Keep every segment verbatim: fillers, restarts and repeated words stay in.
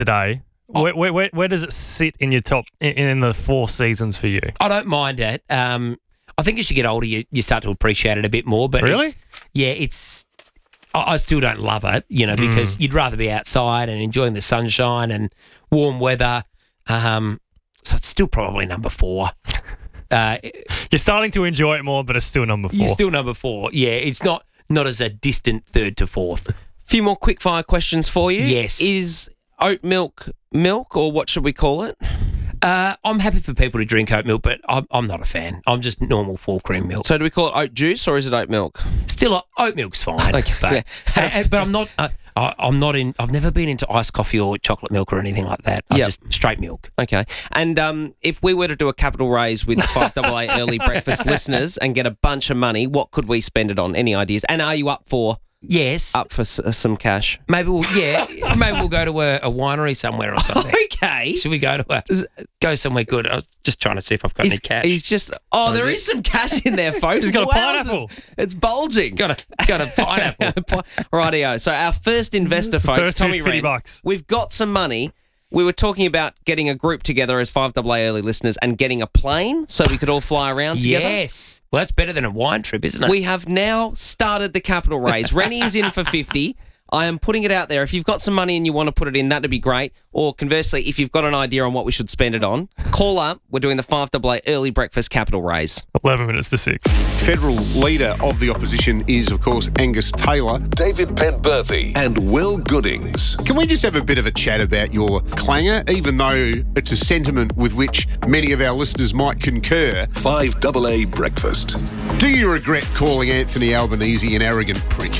today. Oh. Where, where, where, where does it sit in your top in, in the four seasons for you? I don't mind it. Um, I think as you get older, you, you start to appreciate it a bit more. But Really? It's, yeah, it's. I, I still don't love it, you know, because Mm. you'd rather be outside and enjoying the sunshine and warm weather. Um, so it's still probably number four. Uh, You're starting to enjoy it more, but it's still number four. you're still number four. Yeah, it's not not as a distant third to fourth. Few more quick fire questions for you. Yes. Is oat milk milk, or what should we call it? Uh, I'm happy for people to drink oat milk, but I'm, I'm not a fan. I'm just normal full cream milk. So do we call it oat juice, or is it oat milk? Still, uh, oat milk's fine. Okay, but, yeah. and- and- but I'm not. Uh, I, I'm not in. I've never been into iced coffee or chocolate milk or anything like that. I Yep. just straight milk. Okay. And um, if we were to do a capital raise with the five A A Early Breakfast listeners and get a bunch of money, what could we spend it on? Any ideas? And are you up for Yes. up for s- uh, some cash? Maybe we'll. Yeah. maybe we'll go to a, a winery somewhere or something. Okay. Should we go to a go somewhere good? I was just trying to see if I've got He's, any cash. he's just. Oh, there is some cash in there, folks. He's got a Wowzers. pineapple. It's bulging. got a got a pineapple. Rightio. So our first investor, folks, First Tommy fifty Wren, bucks. we've got some money. We were talking about getting a group together as five A A Early listeners and getting a plane so we could all fly around together. Yes. Well, that's better than a wine trip, isn't it? We have now started the capital raise. Rennie is in for fifty. I am putting it out there. If you've got some money and you want to put it in, that'd be great. Or conversely, if you've got an idea on what we should spend it on, call up. We're doing the five A A Early Breakfast capital raise. eleven minutes to six. Federal leader of the opposition is, of course, Angus Taylor. David Penberthy and Will Goodings. Can we just have a bit of a chat about your clanger, even though it's a sentiment with which many of our listeners might concur? five A A Breakfast. Do you regret calling Anthony Albanese an arrogant prick?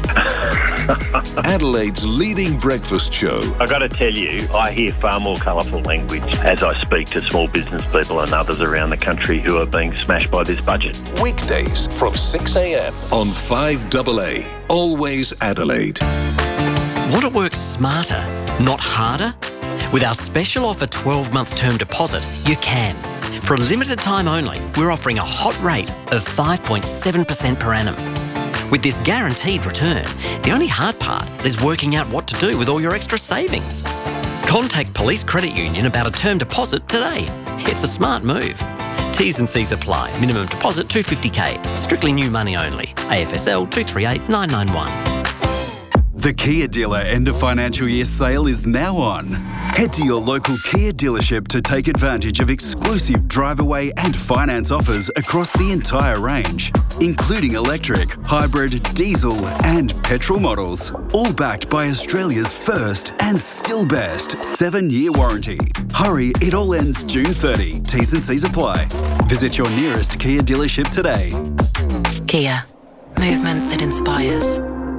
Adelaide's leading breakfast show. I got to tell you, I hear far more colourful language as I speak to small business people and others around the country who are being smashed by this budget. Weekdays from six a.m. on five A A. Always Adelaide. Want to work smarter, not harder? With our special offer twelve-month term deposit, you can. For a limited time only, we're offering a hot rate of five point seven percent per annum. With this guaranteed return, the only hard part is working out what to do with all your extra savings. Contact Police Credit Union about a term deposit today. It's a smart move. T's and C's apply. Minimum deposit two hundred fifty thousand. Strictly new money only. A F S L two three eight nine nine one. The Kia Dealer end of financial year sale is now on. Head to your local Kia dealership to take advantage of exclusive drive-away and finance offers across the entire range, including electric, hybrid, diesel and petrol models. All backed by Australia's first and still best seven-year warranty. Hurry, it all ends June thirtieth. T's and C's apply. Visit your nearest Kia dealership today. Kia. Movement that inspires.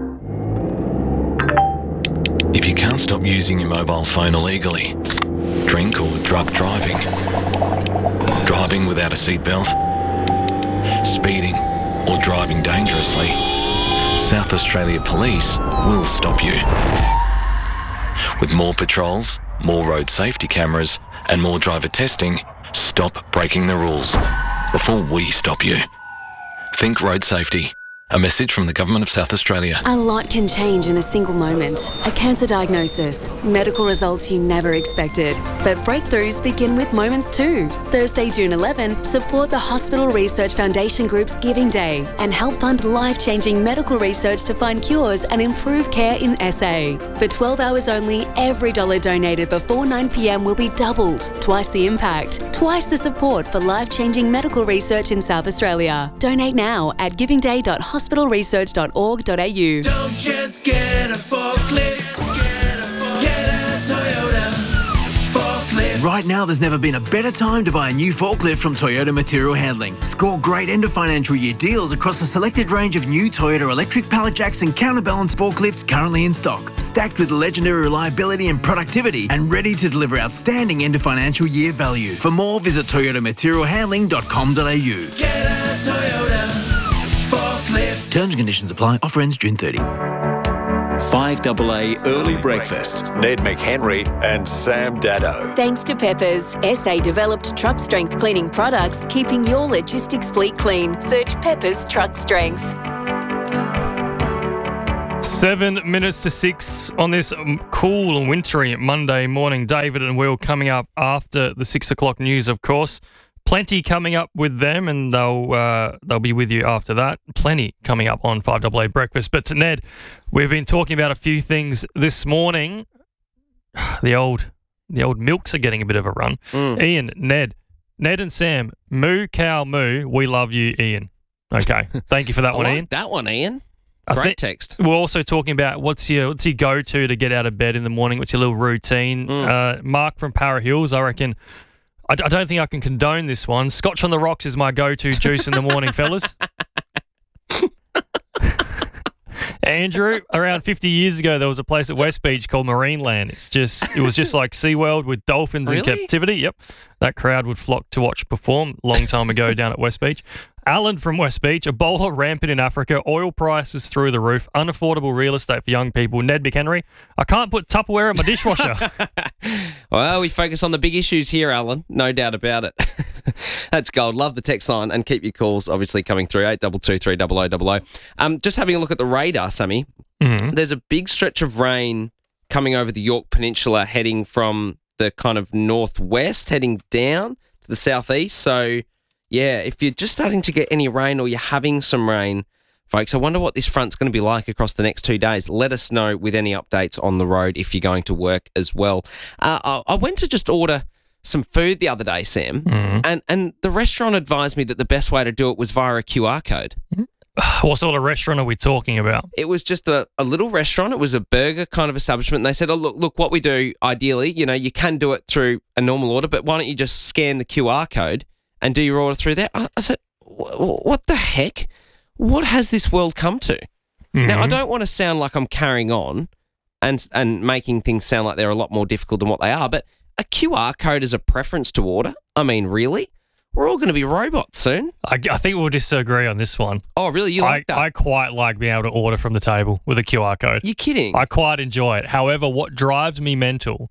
If you can't stop using your mobile phone illegally, drink or drug driving, driving without a seatbelt, speeding or driving dangerously, South Australia Police will stop you. With more patrols, more road safety cameras and more driver testing, stop breaking the rules before we stop you. Think road safety. A message from the Government of South Australia. A lot can change in a single moment. A cancer diagnosis, medical results you never expected. But breakthroughs begin with moments too. Thursday, June eleventh, support the Hospital Research Foundation Group's Giving Day and help fund life-changing medical research to find cures and improve care in S A. For twelve hours only, every dollar donated before nine p.m. will be doubled. Twice the impact, twice the support for life-changing medical research in South Australia. Donate now at giving day dot hospital research dot org dot a u. Don't just get a forklift, get a Toyota forklift. Right now, there's never been a better time to buy a new forklift from Toyota Material Handling. Score great end of financial year deals across a selected range of new Toyota electric pallet jacks and counterbalance forklifts currently in stock, stacked with legendary reliability and productivity and ready to deliver outstanding end of financial year value. For more, visit toyota material handling dot com dot a u. Get a Toyota forklift. Terms and conditions apply. Offer ends June thirtieth. five A A Early Breakfast. Ned McHenry and Sam Daddo. Thanks to Peppers, S A-developed truck strength cleaning products, keeping your logistics fleet clean. Search Peppers Truck Strength. Seven minutes to six on this um, cool and wintry Monday morning. David and Will coming up after the six o'clock news, of course. Plenty coming up with them, and they'll uh, they'll be with you after that. Plenty coming up on five A A Breakfast. But to Ned, we've been talking about a few things this morning. The old the old milks are getting a bit of a run. Mm. Ian, Ned, Ned and Sam, moo cow moo. We love you, Ian. Okay, thank you for that I one, like Ian. that one, Ian. I Great think text. We're also talking about what's your what's your go-to to get out of bed in the morning. What's your little routine? Mm. Uh, Mark from Para Hills, I reckon. I, I don't think I can condone this one. Scotch on the rocks is my go-to juice in the morning, fellas. Andrew, around fifty years ago, there was a place at West Beach called Marineland. It's just, it was just like SeaWorld with dolphins in Really? captivity. Yep. That crowd would flock to watch perform long time ago down at West Beach. Alan from West Beach, Ebola rampant in Africa, oil prices through the roof, unaffordable real estate for young people. Ned McHenry, I can't put Tupperware in my dishwasher. Well, we focus on the big issues here, Alan. No doubt about it. That's gold. Love the text line, and keep your calls obviously coming through, eight two two three double oh double oh. Um, just having a look at the radar, Sammy. Mm-hmm. There's a big stretch of rain coming over the York Peninsula, heading from the kind of northwest, heading down to the southeast. So, yeah, if you're just starting to get any rain or you're having some rain, folks, I wonder what this front's going to be like across the next two days. Let us know with any updates on the road if you're going to work as well. Uh, I, I went to just order some food the other day, Sam, Mm-hmm. and, and the restaurant advised me that the best way to do it was via a Q R code. What sort of restaurant are we talking about? It was just a, a little restaurant. It was a burger kind of establishment. And they said, oh, look, look, what we do ideally, you know, you can do it through a normal order, but why don't you just scan the Q R code and do your order through there? I, I said, what the heck? What has this world come to? Mm-hmm. Now, I don't want to sound like I'm carrying on and and making things sound like they're a lot more difficult than what they are, but a Q R code is a preference to order? I mean, really? We're all going to be robots soon. I, I think we'll disagree on this one. Oh, really? You like I, that? I quite like being able to order from the table with a Q R code. You're kidding? I quite enjoy it. However, what drives me mental,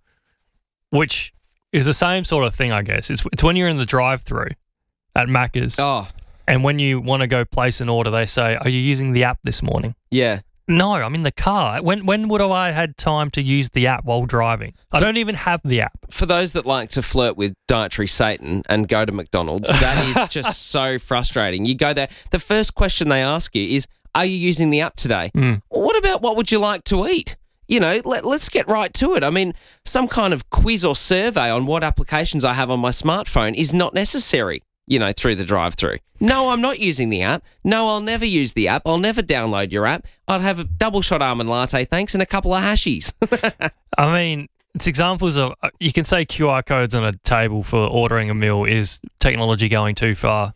which is the same sort of thing, I guess, it's, it's when you're in the drive-thru at Macca's, oh, and when you want to go place an order, they say, are you using the app this morning? yeah. No, I'm in the car. When when would I have had time to use the app while driving? I don't even have the app. For those that like to flirt with dietary Satan and go to McDonald's, that is just so frustrating. You go there, the first question they ask you is, are you using the app today? Mm. What about what would you like to eat? You know, let, let's get right to it. I mean, some kind of quiz or survey on what applications I have on my smartphone is not necessary, you know, through the drive-through. No, I'm not using the app. No, I'll never use the app. I'll never download your app. I'd have a double shot almond latte, thanks, and a couple of hashies. I mean, it's examples of, uh, you can say Q R codes on a table for ordering a meal is technology going too far.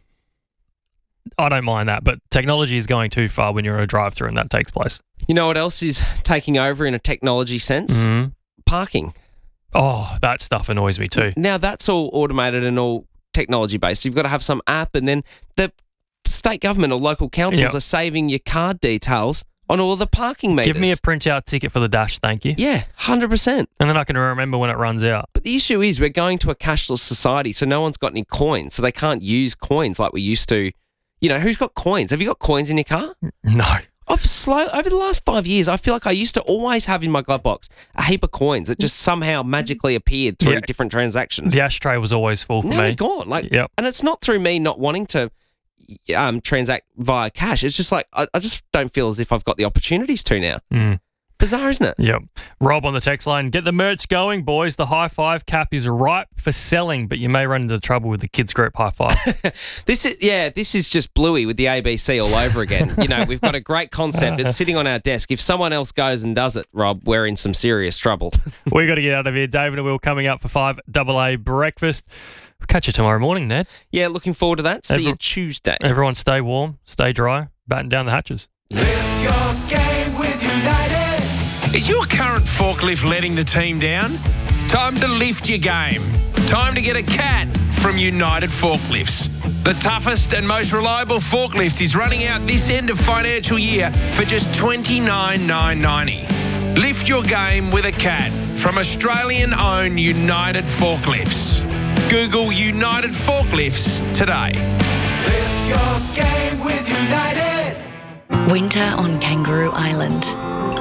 I don't mind that, but technology is going too far when you're in a drive-through and that takes place. You know what else is taking over in a technology sense? Mm-hmm. Parking. Oh, that stuff annoys me too. Now, that's all automated and all technology-based. You've got to have some app, and then the state government or local councils Yep. are saving your card details on all the parking meters. Give me a printout ticket for the dash, thank you. Yeah, one hundred percent. And then I can remember when it runs out. But the issue is we're going to a cashless society, so no one's got any coins, so they can't use coins like we used to. You know, who's got coins? Have you got coins in your car? No. I've slow over the last five years, I feel like I used to always have in my glove box a heap of coins that just somehow magically appeared through Yeah. different transactions. The ashtray was always full for Now me. they're gone. Like, Yep. and it's not through me not wanting to um, transact via cash. It's just like I, I just don't feel as if I've got the opportunities to now. Mm. Bizarre, isn't it? Yep. Rob on the text line, get the merch going, boys. The high five cap is ripe for selling, but you may run into trouble with the kids group high five. This is yeah, this is just Bluey with the A B C all over again. You know, we've got a great concept. It's sitting on our desk. If someone else goes and does it, Rob, we're in some serious trouble. We got to get out of here. David and Will coming up for five double A breakfast. We'll catch you tomorrow morning, Ned. Yeah, looking forward to that. See you Every- Tuesday. Everyone stay warm, stay dry, batten down the hatches. Lift your game with United. Is your current forklift letting the team down? Time to lift your game. Time to get a cat from United Forklifts. The toughest and most reliable forklift is running out this end of financial year for just twenty-nine thousand nine hundred ninety. Lift your game with a cat from Australian-owned United Forklifts. Google United Forklifts today. Lift your game with United. Winter on Kangaroo Island.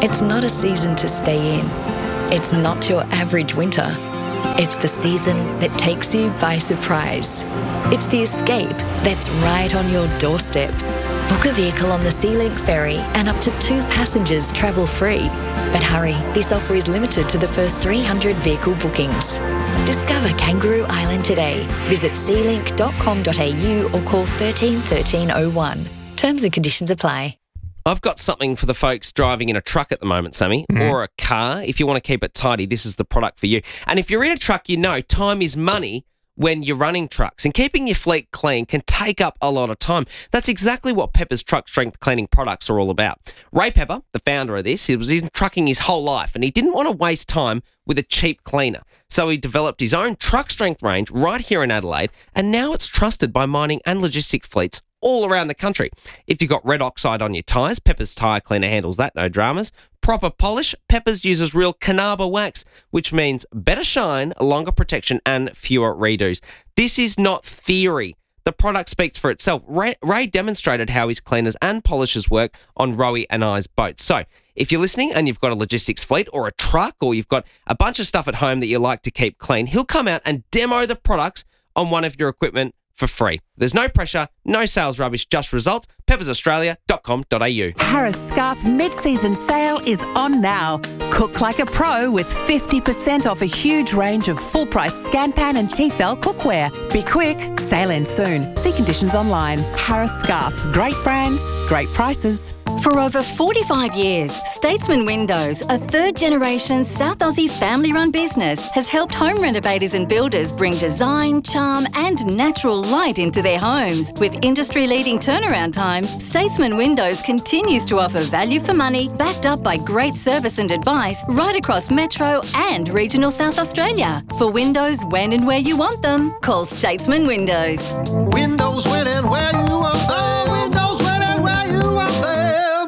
It's not a season to stay in. It's not your average winter. It's the season that takes you by surprise. It's the escape that's right on your doorstep. Book a vehicle on the SeaLink ferry and up to two passengers travel free. But hurry, this offer is limited to the first three hundred vehicle bookings. Discover Kangaroo Island today. Visit sea link dot com dot a u or call thirteen thirteen oh one. Terms and conditions apply. I've got something for the folks driving in a truck at the moment, Sammy, Mm. or a car. If you want to keep it tidy, this is the product for you. And if you're in a truck, you know time is money when you're running trucks. And keeping your fleet clean can take up a lot of time. That's exactly what Pepper's truck strength cleaning products are all about. Ray Pepper, the founder of this, he was in trucking his whole life and he didn't want to waste time with a cheap cleaner. So he developed his own truck strength range right here in Adelaide, and now it's trusted by mining and logistic fleets all around the country. If you've got red oxide on your tyres, Pepper's tyre cleaner handles that, no dramas. Proper polish, Pepper's uses real Canaba wax, which means better shine, longer protection, and fewer redos. This is not theory. The product speaks for itself. Ray, Ray demonstrated how his cleaners and polishers work on Rowie and I's boats. So, if you're listening and you've got a logistics fleet or a truck or you've got a bunch of stuff at home that you like to keep clean, he'll come out and demo the products on one of your equipment for free. There's no pressure, no sales rubbish, just results. peppers australia dot com dot a u. Harris Scarf mid-season sale is on now. Cook like a pro with fifty percent off a huge range of full-price Scanpan and Tefal cookware. Be quick, sale ends soon. See conditions online. Harris Scarf, great brands, great prices. For over forty-five years, Statesman Windows, a third-generation South Aussie family-run business, has helped home renovators and builders bring design, charm and natural light into their homes. With industry-leading turnaround times, Statesman Windows continues to offer value for money, backed up by great service and advice right across Metro and regional South Australia. For windows when and where you want them, call Statesman Windows. Windows when and where you want them. Windows when and where you want them.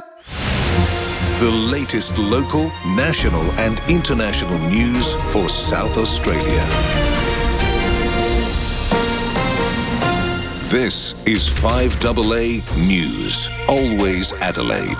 The latest local, national and international news for South Australia. This is five A A News, always Adelaide.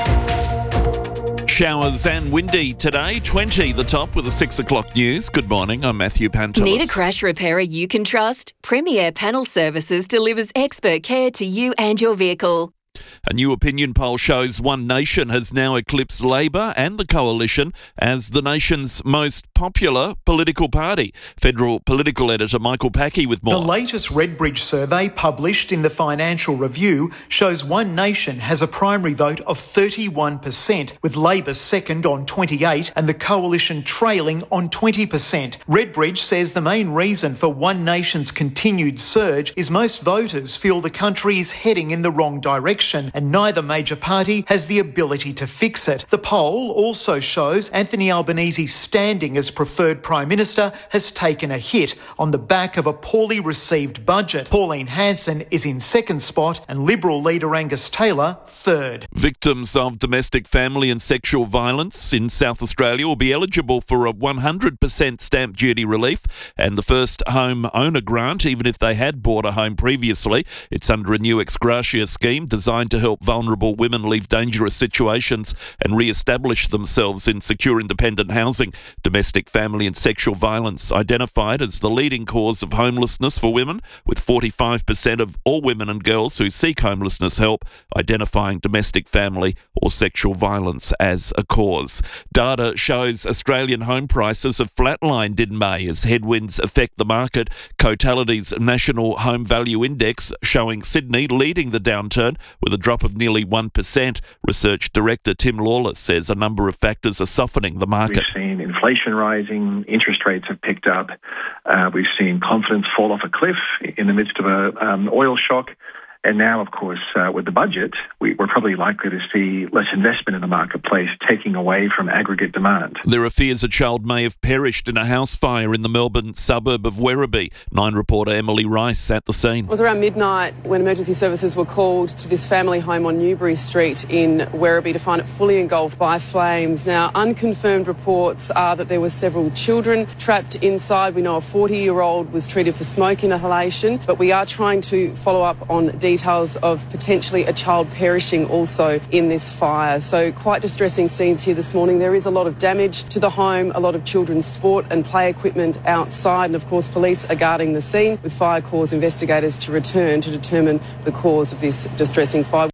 Showers and windy today, twenty the top with the six o'clock news. Good morning, I'm Matthew Pantelis. Need a crash repairer you can trust? Premier Panel Services delivers expert care to you and your vehicle. A new opinion poll shows One Nation has now eclipsed Labor and the Coalition as the nation's most popular political party. Federal political editor Michael Packey with more. The latest Redbridge survey published in the Financial Review shows One Nation has a primary vote of thirty-one percent, with Labor second on twenty-eight and the Coalition trailing on twenty percent. Redbridge says the main reason for One Nation's continued surge is most voters feel the country is heading in the wrong direction, and neither major party has the ability to fix it. The poll also shows Anthony Albanese's standing as preferred Prime Minister has taken a hit on the back of a poorly received budget. Pauline Hanson is in second spot and Liberal leader Angus Taylor third. Victims of domestic, family and sexual violence in South Australia will be eligible for a one hundred percent stamp duty relief and the first home owner grant, even if they had bought a home previously. It's under a new ex gratia scheme designed to help vulnerable women leave dangerous situations and re-establish themselves in secure independent housing. Domestic, family and sexual violence identified as the leading cause of homelessness for women, with forty-five percent of all women and girls who seek homelessness help identifying domestic, family or sexual violence as a cause. Data shows Australian home prices have flatlined in May as headwinds affect the market. Cotality's National Home Value Index showing Sydney leading the downturn with a drop of nearly one percent. Research Director Tim Lawless says a number of factors are softening the market. We've seen inflation rising, interest rates have picked up, uh, we've seen confidence fall off a cliff in the midst of a um, oil shock. And now, of course, uh, with the budget, we, we're probably likely to see less investment in the marketplace, taking away from aggregate demand. There are fears a child may have perished in a house fire in the Melbourne suburb of Werribee. Nine reporter Emily Rice at the scene. It was around midnight when emergency services were called to this family home on Newbury Street in Werribee to find it fully engulfed by flames. Now, unconfirmed reports are that there were several children trapped inside. We know a forty-year-old was treated for smoke inhalation, but we are trying to follow up on details details of potentially a child perishing also in this fire. So quite distressing scenes here this morning. There is a lot of damage to the home, a lot of children's sport and play equipment outside, and of course police are guarding the scene with Fire Corps investigators to return to determine the cause of this distressing fire.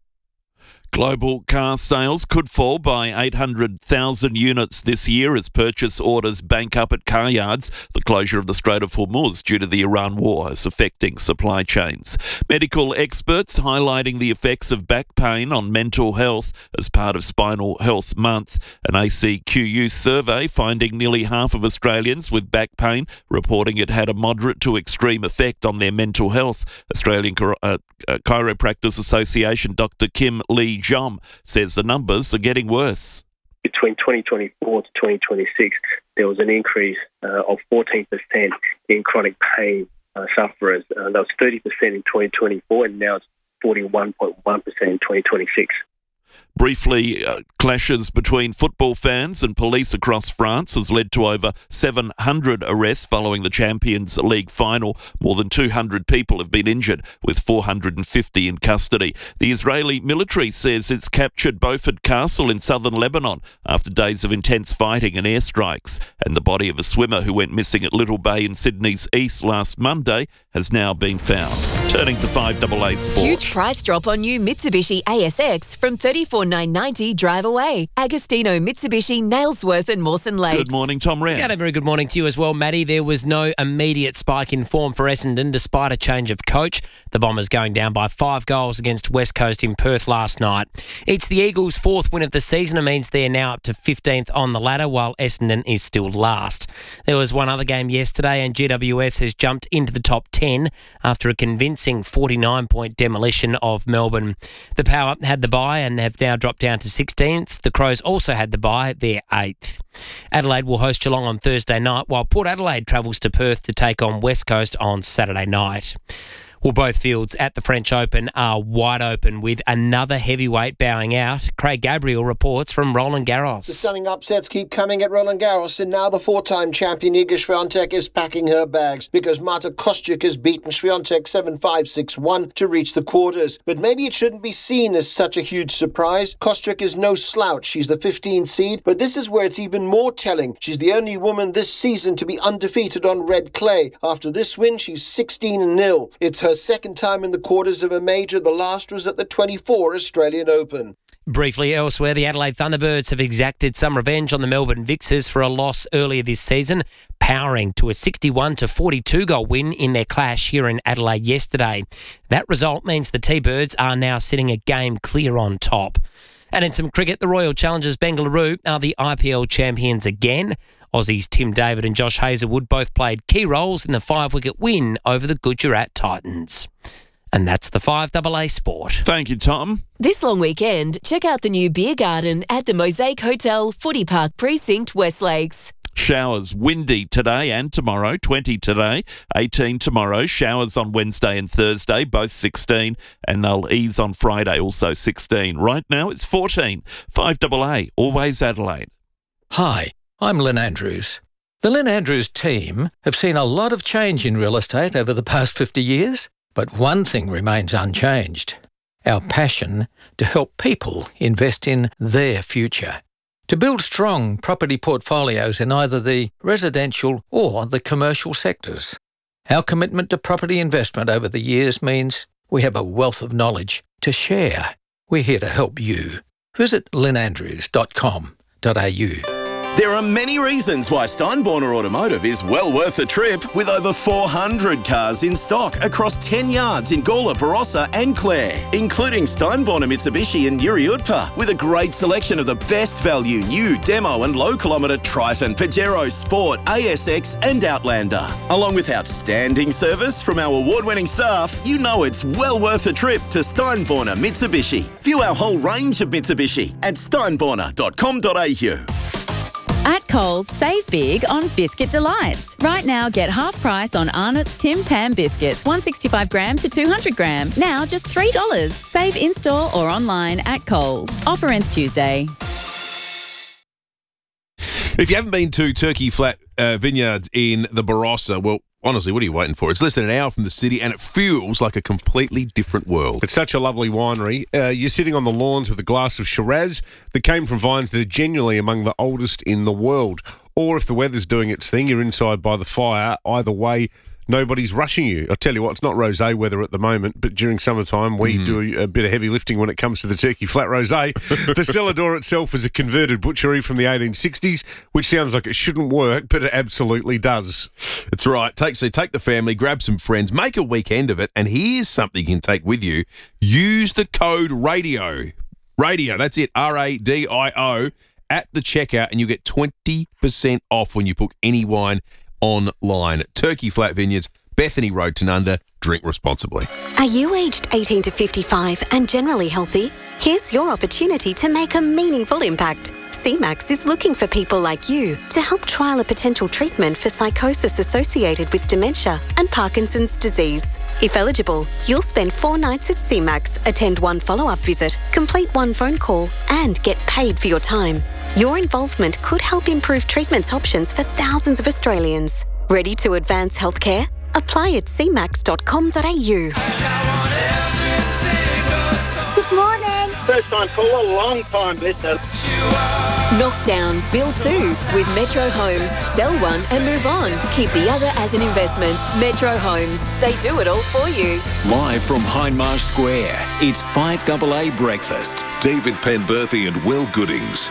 Global car sales could fall by eight hundred thousand units this year as purchase orders bank up at car yards. The closure of the Strait of Hormuz due to the Iran war is affecting supply chains. Medical experts highlighting the effects of back pain on mental health as part of Spinal Health Month. An A C Q U survey finding nearly half of Australians with back pain reporting it had a moderate to extreme effect on their mental health. Australian Chiro- uh, uh, Chiropractors Association Doctor Kim Lee Jom says the numbers are getting worse. Between twenty twenty-four to twenty twenty-six, there was an increase uh, of fourteen percent in chronic pain uh, sufferers. Uh, that was thirty percent in twenty twenty-four, and now it's forty-one point one percent in twenty twenty-six. Briefly, uh, clashes between football fans and police across France has led to over seven hundred arrests following the Champions League final. More than two hundred people have been injured, with four hundred fifty in custody. The Israeli military says it's captured Beaufort Castle in southern Lebanon after days of intense fighting and airstrikes. And the body of a swimmer who went missing at Little Bay in Sydney's east last Monday has now been found. Turning to five A A Sport. Huge price drop on new Mitsubishi A S X from thirty-four thousand nine hundred ninety dollars drive away. Agostino, Mitsubishi, Nailsworth and Mawson Lakes. Good morning, Tom Wren. Yeah, a very good morning to you as well, Matty. There was no immediate spike in form for Essendon despite a change of coach. The Bombers going down by five goals against West Coast in Perth last night. It's the Eagles' fourth win of the season. It means they're now up to fifteenth on the ladder while Essendon is still last. There was one other game yesterday and G W S has jumped into the top ten after a convincing forty-nine point demolition of Melbourne. The Power had the bye and have now dropped down to sixteenth. The Crows also had the bye. They're eighth. Adelaide will host Geelong on Thursday night while Port Adelaide travels to Perth to take on West Coast on Saturday night. Well, both fields at the French Open are wide open with another heavyweight bowing out. Craig Gabriel reports from Roland Garros. The stunning upsets keep coming at Roland Garros, and now the four-time champion Iga Swiatek is packing her bags because Marta Kostyuk has beaten Swiatek seven five, six one to reach the quarters. But maybe it shouldn't be seen as such a huge surprise. Kostyuk is no slouch. She's the fifteenth seed, but this is where it's even more telling. She's the only woman this season to be undefeated on red clay. After this win, she's sixteen and nil. It's her second time in the quarters of a major. The last was at the twenty-four Australian Open. Briefly elsewhere, the Adelaide Thunderbirds have exacted some revenge on the Melbourne Vixers for a loss earlier this season, powering to a sixty-one to forty-two goal win in their clash here in Adelaide yesterday. That result means the T-Birds are now sitting a game clear on top. And in some cricket, the Royal Challengers Bengaluru are the I P L champions again. Aussies Tim David and Josh Hazlewood both played key roles in the five-wicket win over the Gujarat Titans. And that's the five A A Sport. Thank you, Tom. This long weekend, check out the new beer garden at the Mosaic Hotel, Footy Park Precinct, West Lakes. Showers windy today and tomorrow, twenty today, eighteen tomorrow. Showers on Wednesday and Thursday, both sixteen, and they'll ease on Friday, also sixteen. Right now it's fourteen. five A A, always Adelaide. Hi, I'm Lynn Andrews. The Lynn Andrews team have seen a lot of change in real estate over the past fifty years, but one thing remains unchanged: our passion to help people invest in their future. To build strong property portfolios in either the residential or the commercial sectors. Our commitment to property investment over the years means we have a wealth of knowledge to share. We're here to help you. Visit lynn andrews dot com dot a u. There are many reasons why Steinborner Automotive is well worth a trip, with over four hundred cars in stock across ten yards in Gawler, Barossa and Clare, including Steinborner Mitsubishi and Uriutpa, with a great selection of the best value new demo and low kilometre Triton, Pajero Sport, A S X and Outlander. Along with outstanding service from our award-winning staff, you know it's well worth a trip to Steinborner Mitsubishi. View our whole range of Mitsubishi at steinborner dot com dot a u. At Coles, save big on Biscuit Delights. Right now, get half price on Arnott's Tim Tam biscuits, one sixty-five gram to two hundred gram. Now just three dollars. Save in-store or online at Coles. Offer ends Tuesday. If you haven't been to Turkey Flat uh, Vineyards in the Barossa, well, honestly, what are you waiting for? It's less than an hour from the city, and it feels like a completely different world. It's such a lovely winery. Uh, you're sitting on the lawns with a glass of Shiraz that came from vines that are genuinely among the oldest in the world. Or if the weather's doing its thing, you're inside by the fire. Either way, nobody's rushing you. I'll tell you what, it's not rosé weather at the moment, but during summertime, we mm. do a bit of heavy lifting when it comes to the Turkey Flat Rosé. The cellar door itself is a converted butchery from the eighteen sixties, which sounds like it shouldn't work, but it absolutely does. That's right. Take, so take the family, grab some friends, make a weekend of it, and here's something you can take with you. Use the code RADIO. Radio, that's it, R A D I O, at the checkout, and you get twenty percent off when you book any wine online. Turkey Flat Vineyards, Bethany Road, Tanunda. Drink responsibly. Are you aged eighteen to fifty-five and generally healthy? Here's your opportunity to make a meaningful impact. C MAX is looking for people like you to help trial a potential treatment for psychosis associated with dementia and Parkinson's disease. If eligible, you'll spend four nights at C MAX, attend one follow-up visit, complete one phone call, and get paid for your time. Your involvement could help improve treatment options for thousands of Australians. Ready to advance healthcare? Apply at c max dot com dot a u. Good morning. First time caller, long time listener. Knock down, build two with Metro Homes. Sell one and move on. Keep the other as an investment. Metro Homes. They do it all for you. Live from Hindmarsh Square, it's five A A Breakfast. David Penberthy and Will Goodings.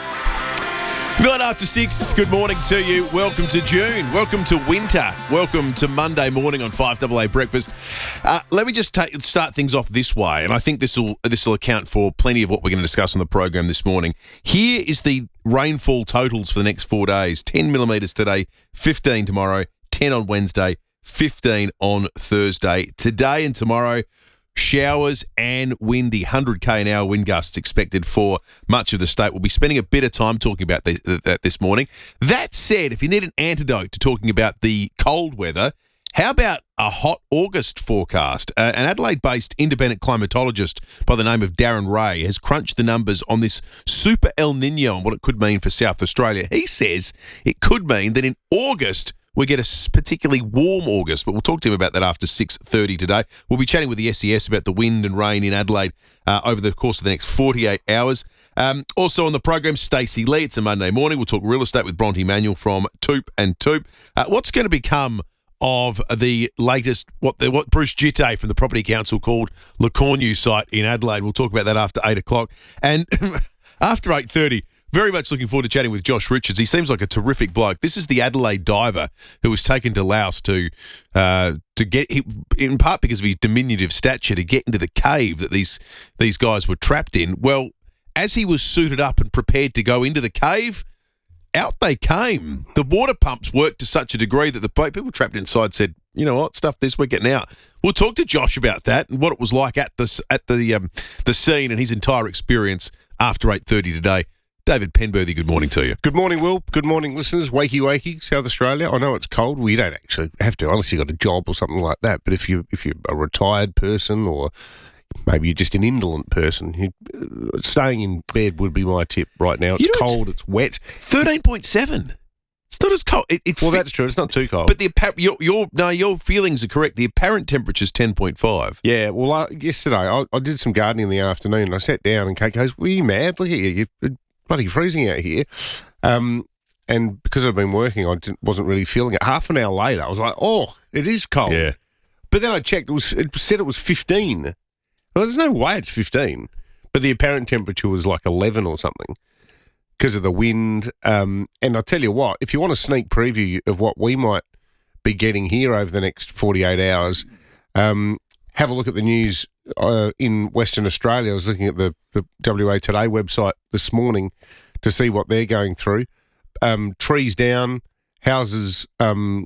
Nine after six, good morning to you. Welcome to June. Welcome to winter. Welcome to Monday morning on five A A Breakfast. Uh, let me just take, start things off this way, and I think this will this will account for plenty of what we're going to discuss on the program this morning. Here is the rainfall totals for the next four days. ten millimetres today, fifteen tomorrow, ten on Wednesday, fifteen on Thursday. Today and tomorrow, showers and windy, one hundred k an hour wind gusts expected for much of the state. We'll be spending a bit of time talking about this, that this morning. That said, if you need an antidote to talking about the cold weather, how about a hot August forecast? Uh, an Adelaide-based independent climatologist by the name of Darren Ray has crunched the numbers on this super El Nino and what it could mean for South Australia. He says it could mean that in August, we get a particularly warm August, but we'll talk to him about that after six thirty today. We'll be chatting with the S E S about the wind and rain in Adelaide uh, over the course of the next forty-eight hours. Um, also on the program, Stacey Lee. It's a Monday morning. We'll talk real estate with Bronte Manuel from Toop and Toop. Uh, what's going to become of the latest, what the, what Bruce Gitte from the Property Council called Le Cornu site in Adelaide? We'll talk about that after eight o'clock. And after eight thirty, very much looking forward to chatting with Josh Richards. He seems like a terrific bloke. This is the Adelaide diver who was taken to Laos to uh, to get, in part because of his diminutive stature, to get into the cave that these these guys were trapped in. Well, as he was suited up and prepared to go into the cave, out they came. The water pumps worked to such a degree that the people trapped inside said, "You know what, stuff this, we're getting out." We'll talk to Josh about that and what it was like at the at the um, the scene and his entire experience after eight thirty today. David Penberthy, good morning to you. Good morning, Will. Good morning, listeners. Wakey, wakey, South Australia. I know it's cold. Well, you don't actually have to, unless you've got a job or something like that. But if, you, if you're a retired person or maybe you're just an indolent person, you, uh, staying in bed would be my tip right now. It's you know, cold, it's, it's wet. thirteen point seven. It's not as cold. It, it well, fit, that's true. It's not too cold. But the your, your no, your feelings are correct. The apparent temperature is ten point five. Yeah. Well, I, yesterday I, I did some gardening in the afternoon. And I sat down and Kate goes, "Were you mad? Look at you. You're bloody freezing out here." Um, and because I've been working, I didn't, wasn't really feeling it. Half an hour later, I was like, "Oh, it is cold." Yeah. But then I checked. It was. It said it was fifteen. Well, there's no way it's fifteen. But the apparent temperature was like eleven or something because of the wind. Um, and I'll tell you what, if you want a sneak preview of what we might be getting here over the next forty-eight hours, um, have a look at the news uh, in Western Australia. I was looking at the, the W A Today website this morning to see what they're going through. Um, trees down, houses um,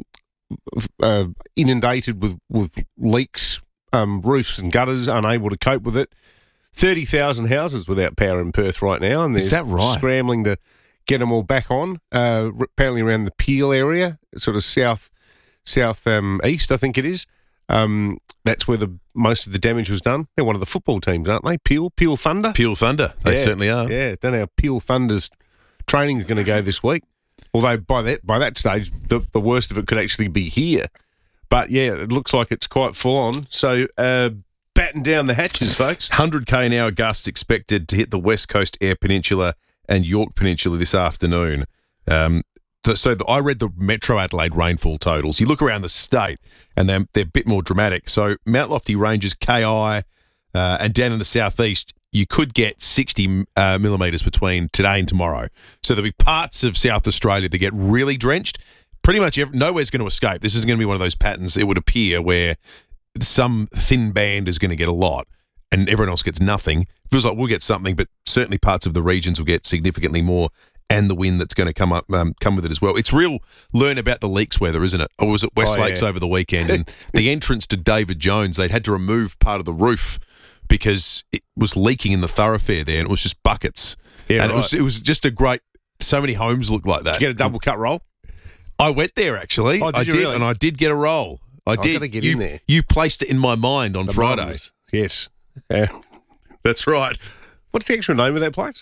uh, inundated with, with leaks, um, roofs and gutters unable to cope with it. thirty thousand houses without power in Perth right now. And is that right? Scrambling to get them all back on, uh, apparently around the Peel area, sort of south, south um, east, I think it is. Um, that's where the most of the damage was done. They're one of the football teams, aren't they? Peel, Peel Thunder. Peel Thunder. They yeah, certainly are. Yeah, don't know how Peel Thunder's training is going to go this week. Although by that by that stage, the, the worst of it could actually be here. But yeah, it looks like it's quite full on. So uh, batten down the hatches, folks. one hundred k an hour gusts expected to hit the West Coast Eyre Peninsula and York Peninsula this afternoon. Um, th- so the, I read the Metro Adelaide rainfall totals. You look around the state and they're, they're a bit more dramatic. So Mount Lofty Ranges, K I, uh, and down in the southeast, you could get sixty uh, millimetres between today and tomorrow. So there'll be parts of South Australia that get really drenched. Pretty much every, nowhere's going to escape. This is going to be one of those patterns, it would appear, where some thin band is going to get a lot and everyone else gets nothing. Feels like we'll get something, but certainly parts of the regions will get significantly more, and the wind that's going to come up um, come with it as well. It's real learn about the leaks weather, isn't it? I was at West Oh, Lakes yeah. over the weekend, and the entrance to David Jones, they'd had to remove part of the roof because it was leaking in the thoroughfare there, and it was just buckets. Yeah, and right. it was it was just a great. So many homes look like that. Did you get a double cut roll? I went there actually. Oh, did I you did, really? and I did get a roll. I I've did. gotta get you, in there. You placed it in my mind on The Friday. Mums. Yes. Yeah. That's right. What's the actual name of that place?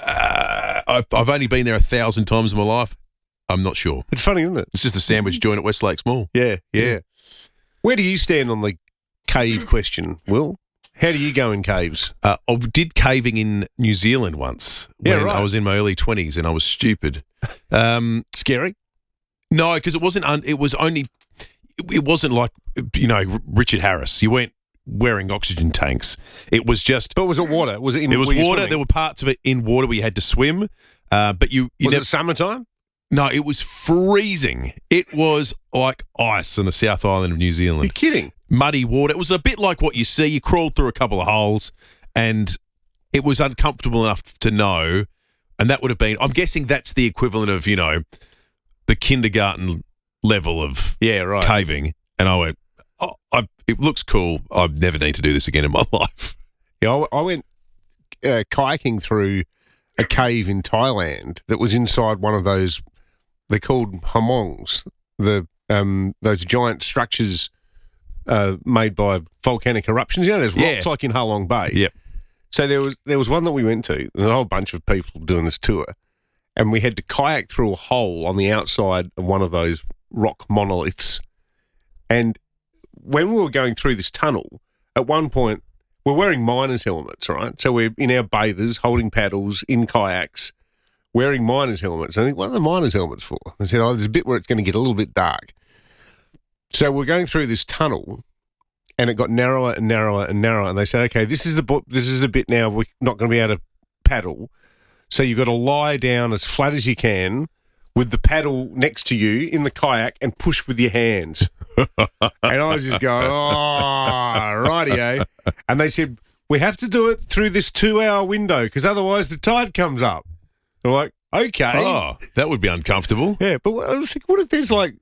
Uh, I've, I've only been there a thousand times in my life. I'm not sure. It's funny, isn't it? It's just a sandwich joint at West Lakes Mall. Yeah, yeah. Where do you stand on the cave question, Will? How do you go in caves? Uh, I did caving in New Zealand once Yeah, when right. I was in my early twenties and I was stupid. Um, Scary? no, because it wasn't. Un- it was only. It, it wasn't like you know Richard Harris. You weren't wearing oxygen tanks. It was just. But was it water? Was it in There was were you water. swimming? There were parts of it in water where you had to swim, uh, but you. you Was never, it summertime? No, it was freezing. It was like ice on the South Island of New Zealand. You're kidding. Muddy water. It was a bit like what you see. You crawled through a couple of holes, and it was uncomfortable enough to know. And that would have been. I'm guessing that's the equivalent of you know, the kindergarten level of Yeah, right. caving. And I went, oh, I, it looks cool. I never need to do this again in my life. Yeah, I, I went uh, kayaking through a cave in Thailand that was inside one of those. They're called hamongs, the um, those giant structures uh, made by volcanic eruptions. You know, there's Yeah. rocks like in Halong Bay. Yep. So there was there was one that we went to. There's a whole bunch of people doing this tour, and we had to kayak through a hole on the outside of one of those rock monoliths. And when we were going through this tunnel, at one point we're wearing miners' helmets, right? So we're in our bathers, holding paddles in kayaks, wearing miners' helmets. I think, what are the miners' helmets for? They said, oh, there's a bit where it's going to get a little bit dark. So we're going through this tunnel, and it got narrower and narrower and narrower. And they said, okay, this is the bu- this is the bit now we're not going to be able to paddle. So you've got to lie down as flat as you can with the paddle next to you in the kayak and push with your hands. And I was just going, oh, rightio. And they said, we have to do it through this two-hour window because otherwise the tide comes up. I'm like, okay. Oh, that would be uncomfortable. Yeah, but I was thinking, what if there's like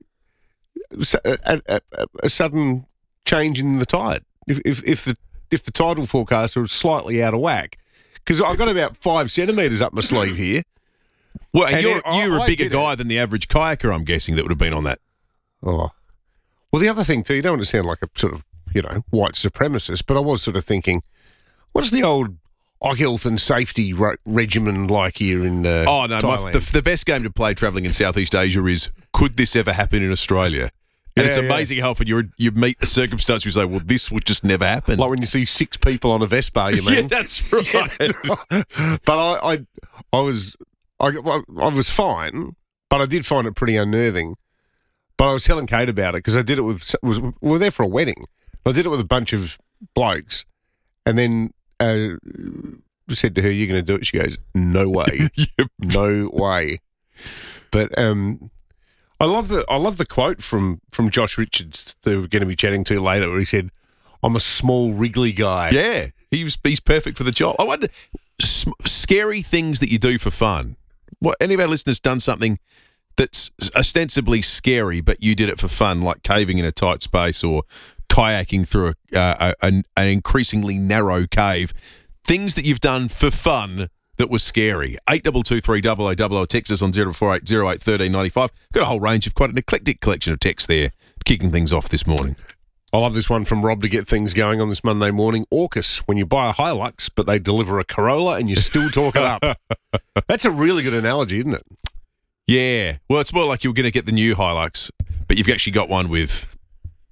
a, a, a, a sudden change in the tide? If, if if the if the tidal forecasts are slightly out of whack, because I've got about five centimetres up my sleeve here. Well, and And you're, then I- you're a I bigger did guy it. than the average kayaker, I'm guessing, that would have been on that. Oh, well, the other thing too, you don't want to sound like a sort of you know white supremacist, but I was sort of thinking, what's the old health and safety re- regimen like here in uh, Oh, no, my, Thailand? the, the best game to play travelling in Southeast Asia is, could this ever happen in Australia? And it's Yeah, yeah. amazing how often you you meet a circumstance where you say, well, this would just never happen. Like when you see six people on a Vespa, you mean? Yeah, that's right. But I, I, I was, I, I was fine, but I did find it pretty unnerving. But I was telling Kate about it because I did it with, was we were there for a wedding. I did it with a bunch of blokes, and then uh, said to her, "You're going to do it?" She goes, "No way, no way." But um, I love the I love the quote from from Josh Richards that we're going to be chatting to later, where he said, "I'm a small wriggly guy." Yeah, he was, he's perfect for the job. I wonder, s- scary things that you do for fun. What, any of our listeners done something that's ostensibly scary, but you did it for fun, like caving in a tight space or kayaking through a, uh, a, an, an increasingly narrow cave? Things that you've done for fun that was scary. Eight double two three double o double o. Text us on zero four eight zero eight thirteen ninety five. Got a whole range of quite an eclectic collection of texts there, kicking things off this morning. I love this one from Rob to get things going on this Monday morning. AUKUS, when you buy a Hilux, but they deliver a Corolla and you still talk it up. That's a really good analogy, isn't it? Yeah. Well, it's more like you were going to get the new Hilux, but you've actually got one with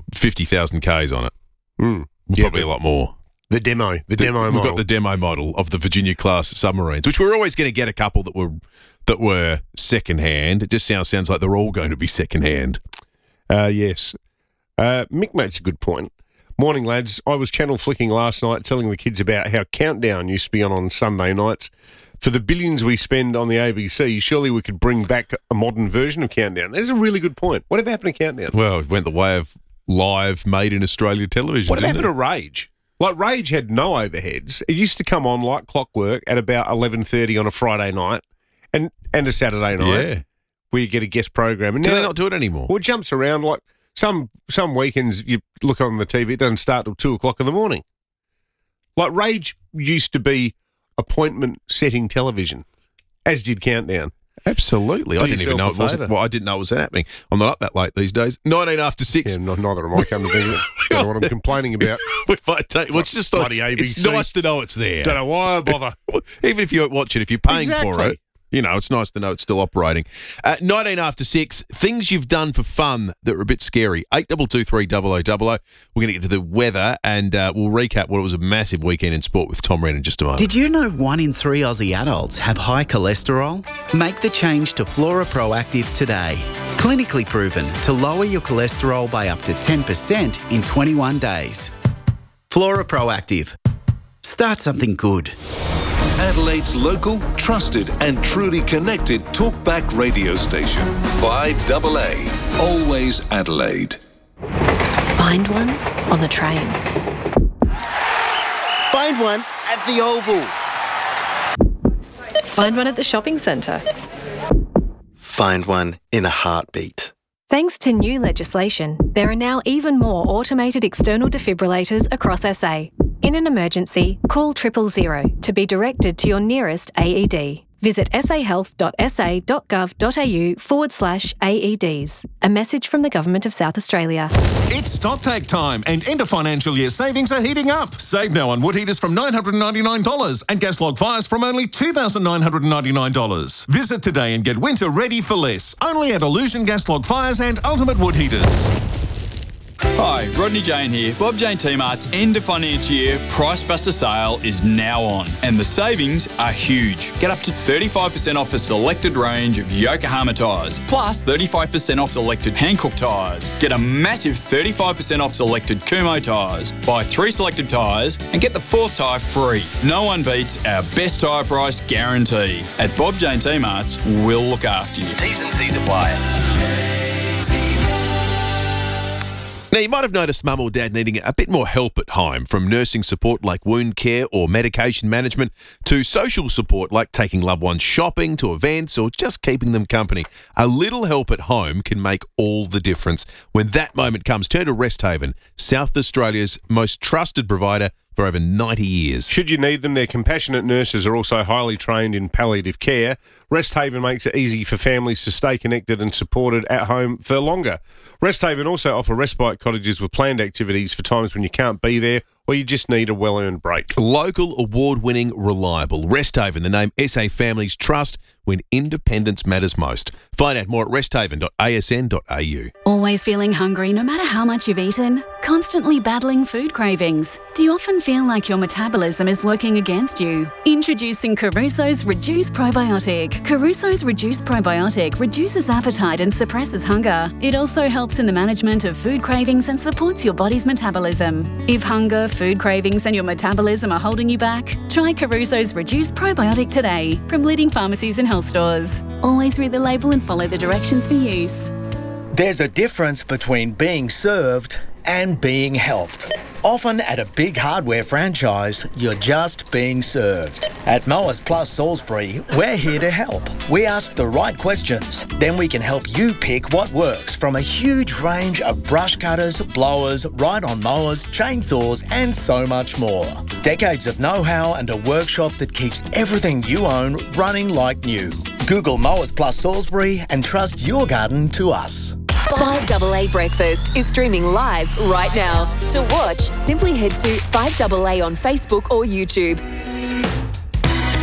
fifty thousand Ks on it. Mm. Yeah, probably a lot more. The demo, the, the demo we've model. We've got the demo model of the Virginia class submarines, which we're always going to get a couple that were that were second hand. It just sounds sounds like they're all going to be second hand. Uh, yes. Uh, Mick makes a good point. Morning, lads. I was channel flicking last night telling the kids about how Countdown used to be on on Sunday nights. For the billions we spend on the A B C, surely we could bring back a modern version of Countdown. That's a really good point. What happened to Countdown? Well, it went the way of live made in Australia television. What happened it? to Rage? Like, Rage had no overheads. It used to come on like clockwork at about eleven thirty on a Friday night and, and a Saturday night. Yeah. Where you get a guest program. And do now, they not do it anymore? Well, it jumps around. Like some some weekends, you look on the T V, it doesn't start till two o'clock in the morning. Like, Rage used to be appointment-setting television, as did Countdown. Absolutely. Do I didn't even know it was. Well, I didn't know it was happening. I'm not up that late these days. Nineteen after six. Yeah, not, neither am I. Come to think of it. Don't know what I'm complaining about. If I take, well, it's just like, bloody A B C. It's nice to know it's there. Don't know why I bother. Even if you don't watch it, if you're paying Exactly. for it, you know, it's nice to know it's still operating. Uh, nineteen after six. Things you've done for fun that were a bit scary. Eight double two three double o double o. We're going to get to the weather and uh, we'll recap what it was a massive weekend in sport with Tom Wren in just a moment. Did you know one in three Aussie adults have high cholesterol? Make the change to Flora Proactive today. Clinically proven to lower your cholesterol by up to ten percent in twenty-one days. Flora Proactive. Start something good. Adelaide's local, trusted and truly connected talkback radio station. five double A. Always Adelaide. Find one on the train. Find one at the Oval. Find one at the shopping centre. Find one in a heartbeat. Thanks to new legislation, there are now even more automated external defibrillators across S A. In an emergency, call triple zero to be directed to your nearest A E D. Visit sahealth.sa.gov.au forward slash AEDs. A message from the Government of South Australia. It's StockTake time and end of financial year savings are heating up. Save now on wood heaters from nine hundred ninety-nine dollars and gas log fires from only two thousand nine hundred ninety-nine dollars. Visit today and get winter ready for less. Only at Illusion Gas Log Fires and Ultimate Wood Heaters. Hi, Rodney Jane here. Bob Jane T-Mart's end of financial year Price Buster sale is now on, and the savings are huge. Get up to thirty-five percent off a selected range of Yokohama tyres, plus thirty-five percent off selected Hankook tyres. Get a massive thirty-five percent off selected Kumho tyres. Buy three selected tyres and get the fourth tyre free. No one beats our best tyre price guarantee. At Bob Jane T-Mart's, we'll look after you. T's and C's apply. Now, you might have noticed mum or dad needing a bit more help at home, from nursing support like wound care or medication management to social support like taking loved ones shopping to events or just keeping them company. A little help at home can make all the difference. When that moment comes, turn to Resthaven, South Australia's most trusted provider for over ninety years. Should you need them, their compassionate nurses are also highly trained in palliative care. Resthaven makes it easy for families to stay connected and supported at home for longer. Resthaven also offer respite cottages with planned activities for times when you can't be there or you just need a well-earned break. Local, award-winning, reliable. Resthaven, the name S A families trust when independence matters most. Find out more at resthaven dot a s n dot a u. Always feeling hungry no matter how much you've eaten? Constantly battling food cravings? Do you often feel like your metabolism is working against you? Introducing Caruso's Reduce Probiotic. Caruso's Reduce Probiotic reduces appetite and suppresses hunger. It also helps in the management of food cravings and supports your body's metabolism. If hunger, food cravings and your metabolism are holding you back, try Caruso's Reduce Probiotic today from leading pharmacies and health stores. Always read the label and follow the directions for use. There's a difference between being served and being helped. Often at a big hardware franchise, you're just being served. At Mowers Plus Salisbury, we're here to help. We ask the right questions, then we can help you pick what works from a huge range of brush cutters, blowers, ride-on mowers, chainsaws and so much more. Decades of know-how and a workshop that keeps everything you own running like new. Google Mowers Plus Salisbury and trust your garden to us. five double A Breakfast is streaming live right now. To watch, simply head to five double A on Facebook or YouTube.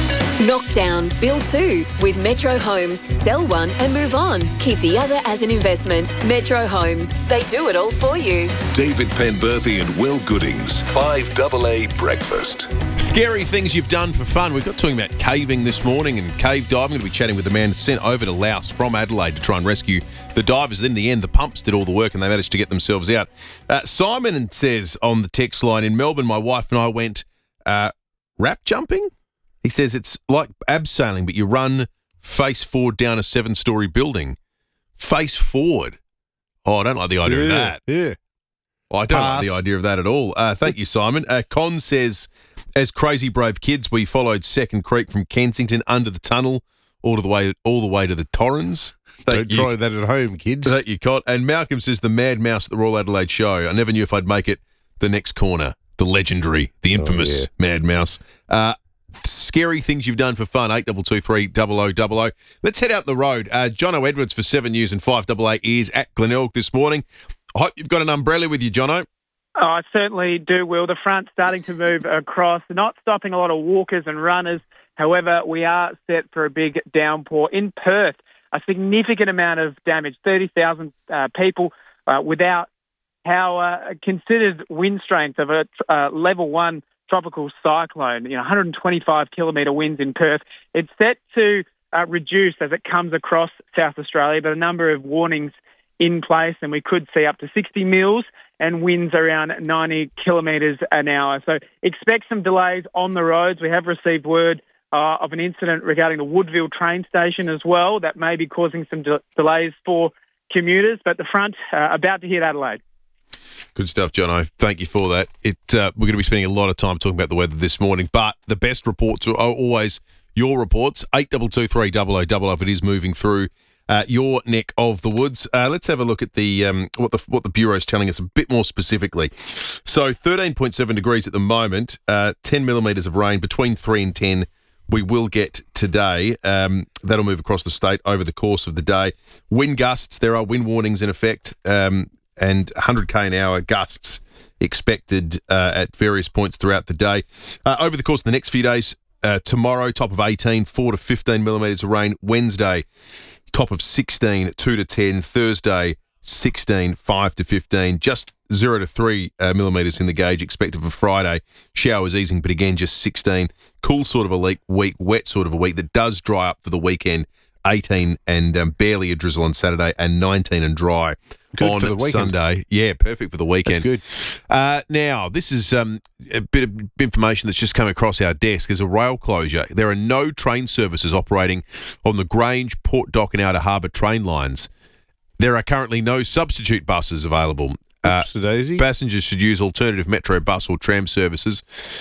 Knock down, build two with Metro Homes. Sell one and move on. Keep the other as an investment. Metro Homes. They do it all for you. David Penberthy and Will Goodings. five double A Breakfast. Scary things you've done for fun. We've got talking about caving this morning and cave diving. I'm going to be chatting with a man sent over to Laos from Adelaide to try and rescue the divers. In the end, the pumps did all the work and they managed to get themselves out. Uh, Simon says on the text line, in Melbourne, my wife and I went uh, rap jumping. He says it's like abseiling, but you run face forward down a seven-storey building. Face forward. Oh, I don't like the idea yeah, of that. Yeah. Oh, I don't Pass. like the idea of that at all. Uh, thank you, Simon. Uh, Con says, as crazy brave kids, we followed Second Creek from Kensington under the tunnel all to the way all the way to the Torrens. Don't you, try that at home, kids. That you caught. And Malcolm says, the Mad Mouse at the Royal Adelaide Show. I never knew if I'd make it the next corner. The legendary, the infamous oh, yeah. Mad Mouse. Uh, Scary things you've done for fun, eight two two three, double oh double oh. Let's head out the road. Uh, Jono Edwards for Seven News and five double A is at Glenelg this morning. I hope you've got an umbrella with you, Jono. Oh, I certainly do, Will. The front's starting to move across, not stopping a lot of walkers and runners. However, we are set for a big downpour. In Perth, a significant amount of damage, thirty thousand uh, people uh, without how uh, considered wind strength of a uh, level one tropical cyclone, you know, one hundred twenty-five kilometre winds in Perth. It's set to uh, reduce as it comes across South Australia, but a number of warnings in place, and we could see up to sixty mils and winds around ninety kilometres an hour. So expect some delays on the roads. We have received word uh, of an incident regarding the Woodville train station as well that may be causing some de- delays for commuters, but the front uh, about to hit Adelaide. Good stuff, Jono. Thank you for that. It uh, we're going to be spending a lot of time talking about the weather this morning, but the best reports are always your reports. eight two two three, double oh double oh if it is moving through uh, your neck of the woods. Uh, let's have a look at the um, what the what the Bureau is telling us a bit more specifically. So thirteen point seven degrees at the moment, uh, ten millimetres of rain, between three and ten we will get today. Um, that'll move across the state over the course of the day. Wind gusts, there are wind warnings in effect. Um, and one hundred k an hour gusts expected uh, at various points throughout the day. Uh, over the course of the next few days, uh, tomorrow, top of eighteen, four to fifteen millimetres of rain. Wednesday, top of sixteen, two to ten. Thursday, sixteen, five to fifteen. Just zero to three uh, millimetres in the gauge expected for Friday. Showers easing, but again, just sixteen. Cool sort of a week, week wet sort of a week that does dry up for the weekend. eighteen and um, barely a drizzle on Saturday, and nineteen and dry good on for the weekend. Sunday. Yeah, perfect for the weekend. That's good. Uh, now, this is um, a bit of information that's just come across our desk. There's a rail closure. There are no train services operating on the Grange, Port Dock and Outer Harbour train lines. There are currently no substitute buses available. Uh, passengers should use alternative metro bus or tram services.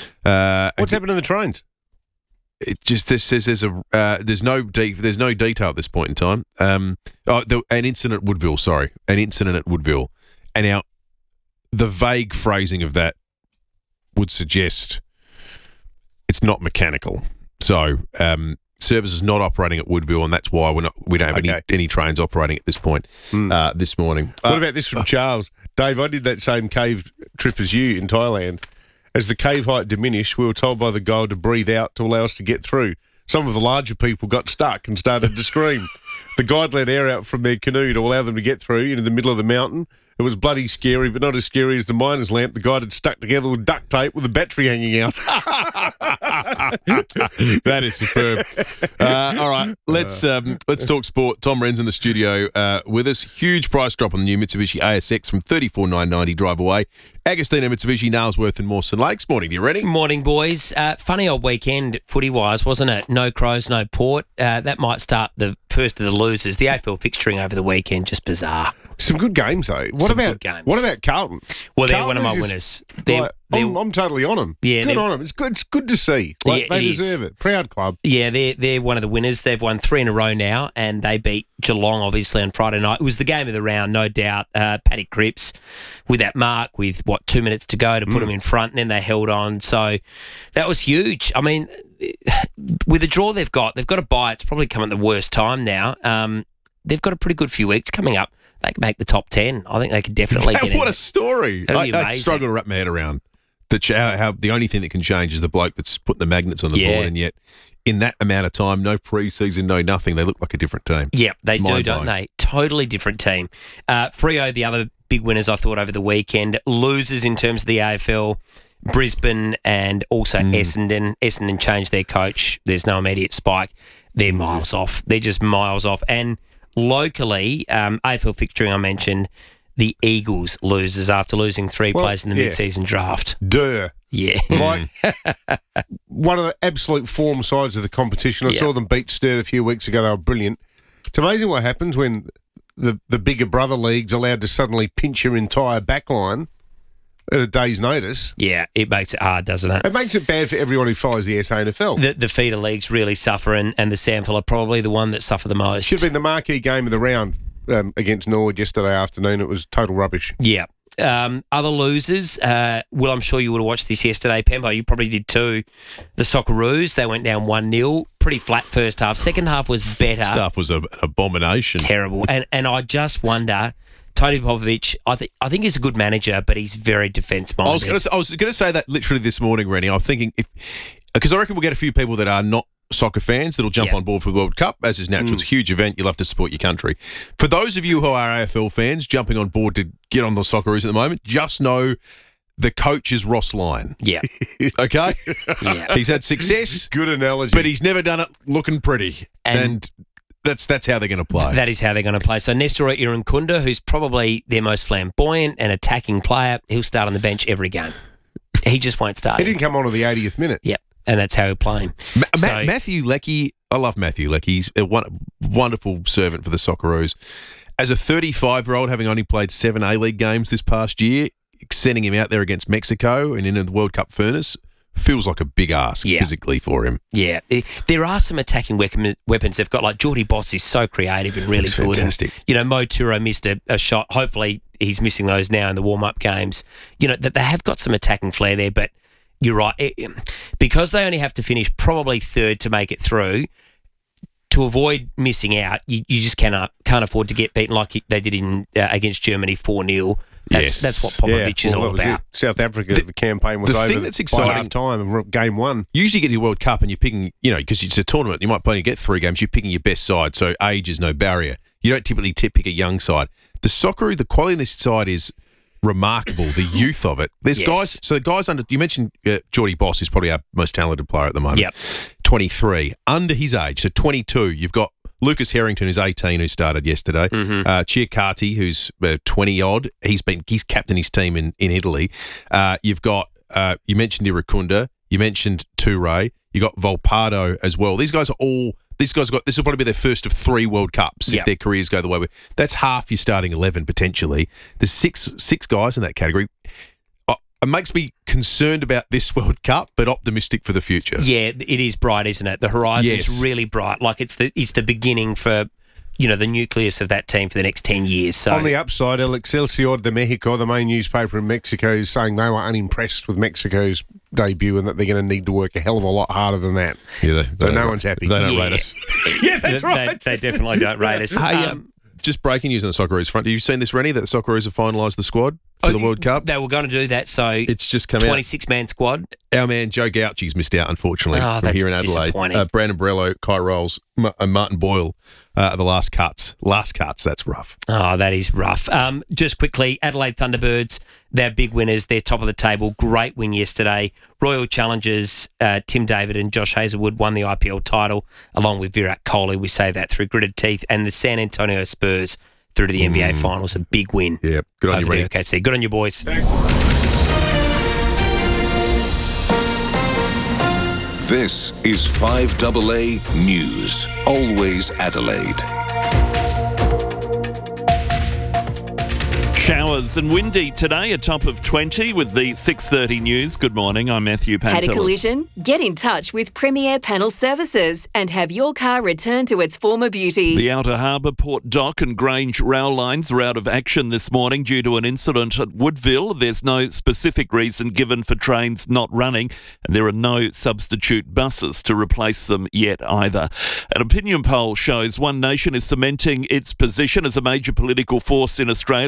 Uh, What's happened to the trains? It just this says there's a uh, there's no de- there's no detail at this point in time. Um, oh, the, an incident at Woodville. Sorry, an incident at Woodville, and now the vague phrasing of that would suggest it's not mechanical. So um, services not operating at Woodville, and that's why we're not we don't have Okay. any any trains operating at this point uh, this morning. What Uh, about this from Charles? Dave, I did that same cave trip as you in Thailand. As the cave height diminished, we were told by the guide to breathe out to allow us to get through. Some of the larger people got stuck and started to scream. The guide let air out from their canoe to allow them to get through into the middle of the mountain. It was bloody scary, but not as scary as the miner's lamp the guide had stuck together with duct tape with a battery hanging out. That is superb. Uh, all right, let's um, let's talk sport. Tom Wren's in the studio uh, with us. Huge price drop on the new Mitsubishi A S X from thirty-four thousand nine hundred ninety drive away. Agostino Mitsubishi, Nailsworth and Mawson Lakes. Morning, you ready? Morning, boys. Uh, funny old weekend footy-wise, wasn't it? No Crows, no Port. Uh, that might start the first of the losers. The A F L fixturing over the weekend, just bizarre. Some good games, though. What Some about good games. What about Carlton? Well, they're Carlton one of my is winners. just, They're- like, they're- I'm, I'm totally on them. Yeah, good they're- on them. It's good. It's good to see. Like, Yeah, they it is. deserve it. Proud club. Yeah, they're, they're one of the winners. They've won three in a row now, and they beat Geelong, obviously, on Friday night. It was the game of the round, no doubt. Uh, Paddy Cripps with that mark with, what, two minutes to go to put Mm. them in front, and then they held on. So that was huge. I mean, with the draw they've got, they've got a bye. It's probably come at the worst time now. Um, they've got a pretty good few weeks coming up. They can make the top ten. I think they could definitely get in. What a story. That'd I, be I amazing. struggle to wrap my head around that how, how the only thing that can change is the bloke that's putting the magnets on the Yeah. board, and yet in that amount of time, no pre-season, no nothing, they look like a different team. Yeah, they do, Mind don't blowing. they? Totally different team. Uh, Freo, the other big winners, I thought, over the weekend. Losers in terms of the A F L, Brisbane and also Mm. Essendon. Essendon changed their coach. There's no immediate spike. They're miles off. They're just miles off. And locally, um, A F L fixturing I mentioned, the Eagles losers after losing three Well, players in the yeah. mid-season draft. Duh. Yeah. Like one of the absolute form sides of the competition. I Yeah. saw them beat Sturt a few weeks ago. They were brilliant. It's amazing what happens when the, the bigger brother league's allowed to suddenly pinch your entire backline at a day's notice. Yeah, it makes it hard, doesn't it? It makes it bad for everyone who follows the S A N F L. The, the feeder leagues really suffer, and, and the Sample are probably the one that suffer the most. Should have been the marquee game of the round um, against Nord yesterday afternoon. It was total rubbish. Yeah. Um, other losers, uh, well, I'm sure you would have watched this yesterday, Pembo. You probably did too. The Socceroos, they went down one nil. Pretty flat first half. Second half was better. Stuff was a, an abomination. Terrible. And and I just wonder, Tony Popovic, I think I think he's a good manager, but he's very defence minded. I was going to I was going to say that literally this morning, Rennie. I was thinking if because I reckon we'll get a few people that are not soccer fans that'll jump Yeah. on board for the World Cup, as is natural. Mm. It's a huge event. You'll have to support your country. For those of you who are A F L fans jumping on board to get on the Socceroos at the moment, just know the coach is Ross Lyon. Yeah. Okay? Yeah. He's had success, Good analogy. but he's never done it looking pretty. And- And, that's that's how they're going to play. That is how they're going to play. So Nestor Irankunda, who's probably their most flamboyant and attacking player, he'll start on the bench every game. He just won't start. He didn't come on to the eightieth minute. Yep. And that's how he'll play him. Ma- Ma- So- Matthew Leckie, I love Matthew Leckie. He's a won- wonderful servant for the Socceroos. As a thirty-five-year-old, having only played seven A-League games this past year, sending him out there against Mexico and in the World Cup furnace feels like a big ask Yeah. physically for him. Yeah, Eh, there are some attacking weapon- weapons they've got. Like Geordie Boss is so creative and really It's good. fantastic. And, you know, Mo Turo missed a, a shot. Hopefully, he's missing those now in the warm-up games. You know, that they have got some attacking flair there, but you're right. It- it- because they only have to finish probably third to make it through, to avoid missing out, you, you just cannot can't afford to get beaten like they did in uh, against Germany four nil. That's, Yes. that's what Popovic is Well, all that was about. it. South Africa, the, campaign was the over thing that's by exciting- half time of game one. Usually you get to your World Cup and you're picking, you know, because it's a tournament, you might play and get three games, you're picking your best side, so age is no barrier. You don't typically tip pick a young side. The Socceroo, the quality in this side is remarkable, the youth of it. There's Yes. guys, so the guys under, you mentioned uh, Geordie Boss is probably our most talented player at the moment. Yep. twenty-three. Under his age, so twenty-two, you've got Lucas Harrington, who's eighteen, who started yesterday. Mhm. Uh, Chiacati, who's uh, twenty odd. He's been he's captained his team in in Italy. Uh, you've got uh, you mentioned Irakunda. You mentioned Toure. You got Volpardo as well. These guys are all. These guys got. This will probably be their first of three World Cups Yeah. if their careers go the way we. That's half your starting eleven potentially. There's six six guys in that category. Uh, It makes me concerned about this World Cup, but optimistic for the future. Yeah, it is bright, isn't it? The horizon's Yes. really bright. Like it's the it's the beginning for, you know, the nucleus of that team for the next ten years. So On the upside, El Excelsior de Mexico, the main newspaper in Mexico, is saying they were unimpressed with Mexico's debut and that they're going to need to work a hell of a lot harder than that. Yeah, they, So they no don't- one's happy. They don't Yeah. rate us. Yeah, that's they, right. They, they definitely don't rate us. Hey, Um, um, just breaking news on the Socceroos front. Have you seen this, Rennie, that the Socceroos have finalised the squad for oh, the World Cup? They were going to do that, so It's just come out. twenty-six man squad. Our man Joe Gauchi's missed out, unfortunately, Oh, from that's here in Adelaide. disappointing. Uh, Brandon Borello, Kai Rolls, Ma- and Martin Boyle uh, are the last cuts. Last cuts, that's rough. Oh, that is rough. Um, just quickly, Adelaide Thunderbirds, they're big winners. They're top of the table. Great win yesterday. Royal Challengers, uh, Tim David and Josh Hazelwood won the I P L title, along with Virat Kohli. We say that through gritted teeth. And the San Antonio Spurs through to the N B A Finals. A big win. Yeah, good on over you, the Rennie. O K C. Good on you, boys. This is five A A News. Always Adelaide. Showers and windy today, a top of twenty with the six thirty news. Good morning, I'm Matthew Pantelis. Had a collision? Get in touch with Premier Panel Services and have your car returned to its former beauty. The Outer Harbour, Port Dock and Grange rail lines are out of action this morning due to an incident at Woodville. There's no specific reason given for trains not running, and there are no substitute buses to replace them yet either. An opinion poll shows One Nation is cementing its position as a major political force in Australia. The latest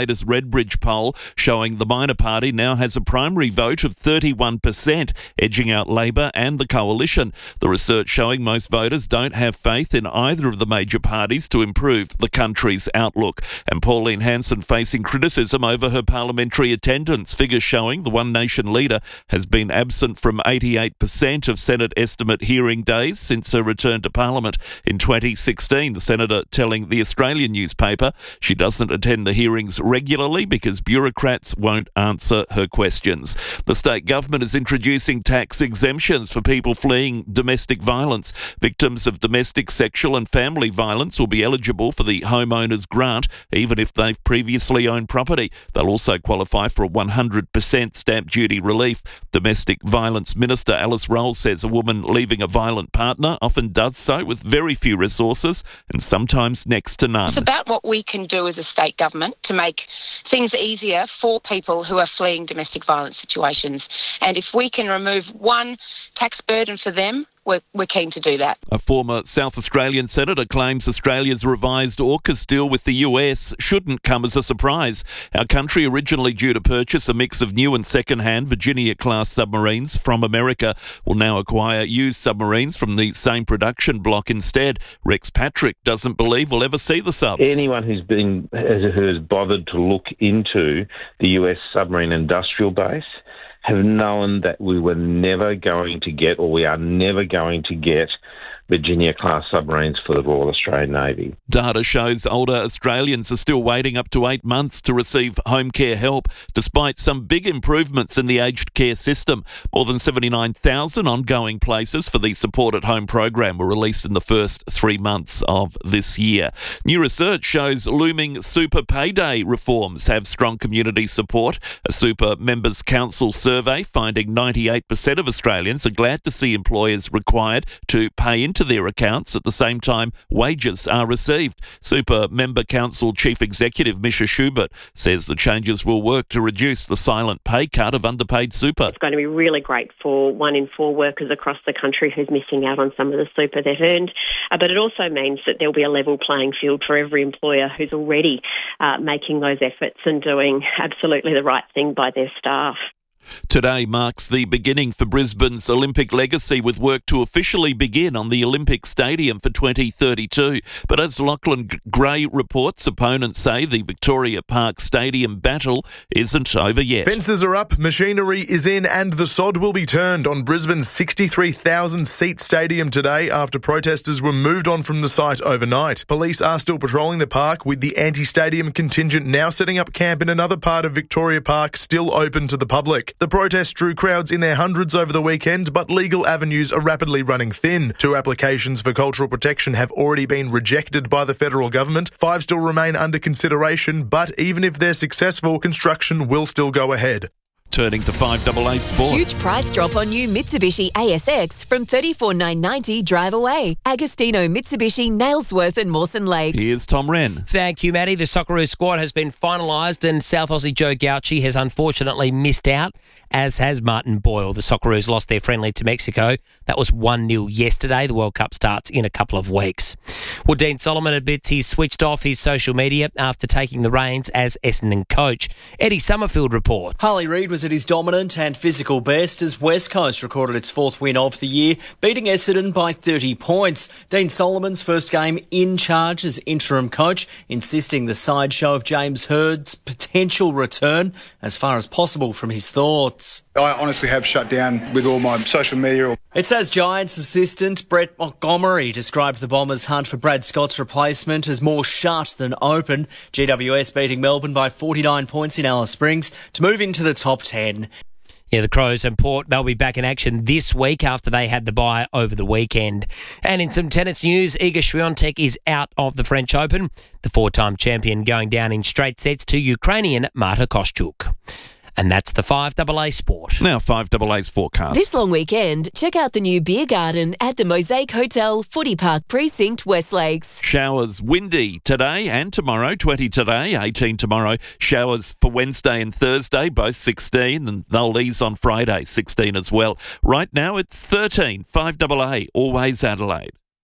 latest Redbridge poll showing the minor party now has a primary vote of thirty-one percent, edging out Labor and the Coalition. The research showing most voters don't have faith in either of the major parties to improve the country's outlook. And Pauline Hanson facing criticism over her parliamentary attendance, figures showing the One Nation leader has been absent from eighty-eight percent of Senate estimate hearing days since her return to Parliament in twenty sixteen. The Senator telling the Australian newspaper she doesn't attend the hearings regularly because bureaucrats won't answer her questions. The state government is introducing tax exemptions for people fleeing domestic violence. Victims of domestic, sexual and family violence will be eligible for the homeowner's grant, even if they've previously owned property. They'll also qualify for a one hundred percent stamp duty relief. Domestic Violence Minister Alice Roll says a woman leaving a violent partner often does so with very few resources and sometimes next to none. It's about what we can do as a state government to make things easier for people who are fleeing domestic violence situations. And if we can remove one tax burden for them, We're, we're keen to do that. A former South Australian senator claims Australia's revised AUKUS deal with the U S shouldn't come as a surprise. Our country, originally due to purchase a mix of new and second-hand Virginia-class submarines from America, will now acquire used submarines from the same production block instead. Rex Patrick doesn't believe we'll ever see the subs. Anyone who's been who has bothered to look into the U S submarine industrial base have known that we were never going to get, or we are never going to get, Virginia-class submarines for the Royal Australian Navy. Data shows older Australians are still waiting up to eight months to receive home care help, despite some big improvements in the aged care system. More than seventy-nine thousand ongoing places for the Support at Home program were released in the first three months of this year. New research shows looming super payday reforms have strong community support. A Super Members Council survey finding ninety-eight percent of Australians are glad to see employers required to pay into to their accounts at the same time wages are received. Super Member Council Chief Executive Misha Schubert says the changes will work to reduce the silent pay cut of underpaid super. It's going to be really great for one in four workers across the country who's missing out on some of the super they've earned, uh, but it also means that there'll be a level playing field for every employer who's already uh, making those efforts and doing absolutely the right thing by their staff. Today marks the beginning for Brisbane's Olympic legacy, with work to officially begin on the Olympic Stadium for twenty thirty-two. But as Lachlan Gray reports, opponents say the Victoria Park Stadium battle isn't over yet. Fences are up, machinery is in, and the sod will be turned on Brisbane's sixty-three thousand seat stadium today after protesters were moved on from the site overnight. Police are still patrolling the park, with the anti-stadium contingent now setting up camp in another part of Victoria Park still open to the public. The protest drew crowds in their hundreds over the weekend, but legal avenues are rapidly running thin. Two applications for cultural protection have already been rejected by the federal government. Five still remain under consideration, but even if they're successful, construction will still go ahead. Turning to five A A Sport. Huge price drop on new Mitsubishi A S X from thirty-four thousand nine hundred ninety dollars drive away. Agostino Mitsubishi, Nailsworth and Mawson Lakes. Here's Tom Wren. Thank you, Matty. The Socceroos squad has been finalised and South Aussie Joe Gauchi has unfortunately missed out, as has Martin Boyle. The Socceroos lost their friendly to Mexico. That was one nil yesterday. The World Cup starts in a couple of weeks. Well, Dean Solomon admits he's switched off his social media after taking the reins as Essendon coach. Eddie Summerfield reports. Harley Reid was at his dominant and physical best as West Coast recorded its fourth win of the year, beating Essendon by thirty points. Dean Solomon's first game in charge as interim coach, insisting the sideshow of James Hurd's potential return as far as possible from his thoughts. I honestly have shut down with all my social media. It's as Giants assistant Brett Montgomery described the Bombers' hunt for Brad Scott's replacement as more shut than open. G W S beating Melbourne by forty-nine points in Alice Springs to move into the top ten. Yeah, the Crows and Port, they'll be back in action this week after they had the bye over the weekend. And in some tennis news, Iga Swiatek is out of the French Open. The four-time champion going down in straight sets to Ukrainian Marta Kostyuk. And that's the five A A Sport. Now five A A's forecast. This long weekend, check out the new beer garden at the Mosaic Hotel, Footy Park Precinct, West Lakes. Showers windy today and tomorrow, twenty today, eighteen tomorrow. Showers for Wednesday and Thursday, both sixteen, and they'll ease on Friday, sixteen as well. Right now it's thirteen, five A A, always Adelaide.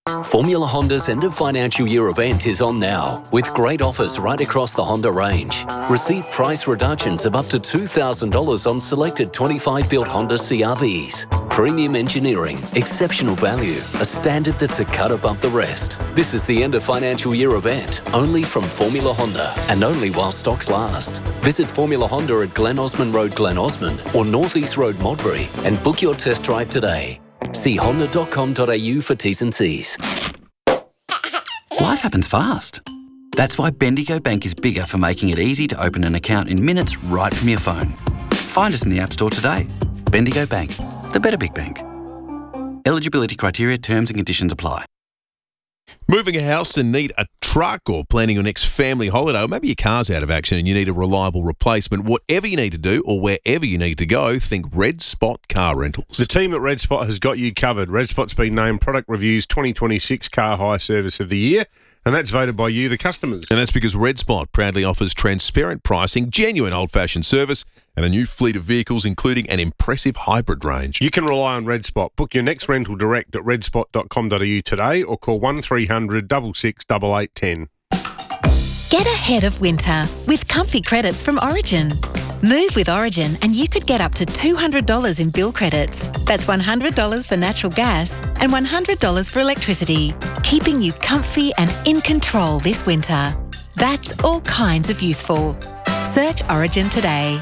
Formula Honda's end of financial year event is on now, with great offers right across the Honda range. Receive price reductions of up to two thousand dollars on selected twenty-five built Honda C R Vs. Premium engineering, exceptional value, a standard that's a cut above the rest. This is the end of financial year event, only from Formula Honda, and only while stocks last. Visit Formula Honda at Glen Osmond Road, Glen Osmond, or North East Road, Modbury, and book your test drive today. See honda dot com dot a u for T's and C's. Life happens fast. That's why Bendigo Bank is bigger for making it easy to open an account in minutes right from your phone. Find us in the App Store today. Bendigo Bank, the better big bank. Eligibility criteria, terms and conditions apply. Moving a house and need a truck, or planning your next family holiday, or maybe your car's out of action and you need a reliable replacement. Whatever you need to do or wherever you need to go, think Red Spot Car Rentals. The team at Red Spot has got you covered. Red Spot's been named Product Review's twenty twenty-six Car Hire Service of the Year, and that's voted by you, the customers. And that's because Red Spot proudly offers transparent pricing, genuine old-fashioned service, and a new fleet of vehicles, including an impressive hybrid range. You can rely on Red Spot. Book your next rental direct at red spot dot com dot a u today, or call one three hundred, six six, eight eight one zero. Get ahead of winter with comfy credits from Origin. Move with Origin and you could get up to two hundred dollars in bill credits. That's one hundred dollars for natural gas and one hundred dollars for electricity, keeping you comfy and in control this winter. That's all kinds of useful. Search Origin today.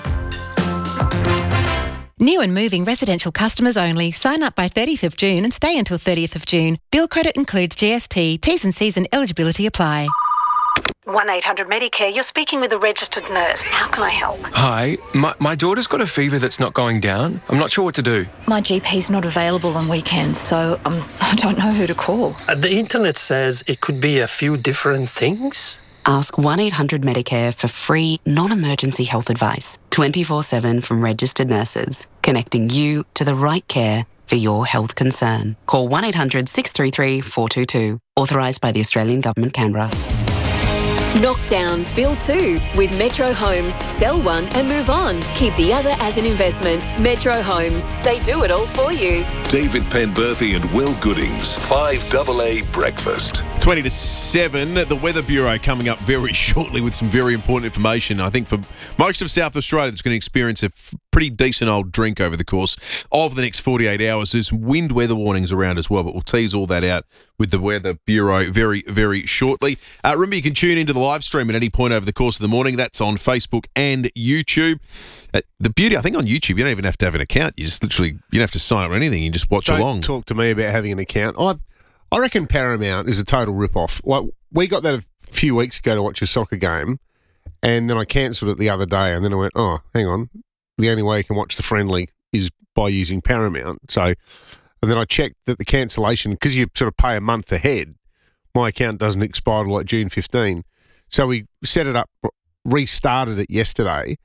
New and moving residential customers only. Sign up by thirtieth of June and stay until thirtieth of June. Bill credit includes G S T. T's and C's and eligibility apply. one eight hundred Medicare, you're speaking with a registered nurse. How can I help? Hi, my, my daughter's got a fever that's not going down. I'm not sure what to do. My G P's not available on weekends, so um, I don't know who to call. Uh, the internet says it could be a few different things. Ask one eight hundred Medicare for free, non-emergency health advice, twenty-four seven from registered nurses, connecting you to the right care for your health concern. Call one eight hundred, six three three, four two two. Authorised by the Australian Government, Canberra. Knock down, build two with Metro Homes. Sell one and move on. Keep the other as an investment. Metro Homes. They do it all for you. David Penberthy and Will Goodings. five double A Breakfast. twenty to seven. The Weather Bureau coming up very shortly with some very important information. I think for most of South Australia that's going to experience a f- pretty decent old drink over the course of the next forty-eight hours. There's wind weather warnings around as well, but we'll tease all that out with the Weather Bureau very, very shortly. Uh, remember, you can tune into the live stream at any point over the course of the morning. That's on Facebook and YouTube. Uh, the beauty, I think on YouTube, you don't even have to have an account. You just literally, you don't have to sign up or anything. You just watch Don't along. talk to me about having an account. I I reckon Paramount is a total rip-off. Like, we got that a few weeks ago to watch a soccer game, and then I cancelled it the other day, and then I went, oh, hang on. The only way you can watch the friendly is by using Paramount. So, and then I checked that the cancellation, because you sort of pay a month ahead, my account doesn't expire till like June fifteenth. So we set it up, restarted it yesterday.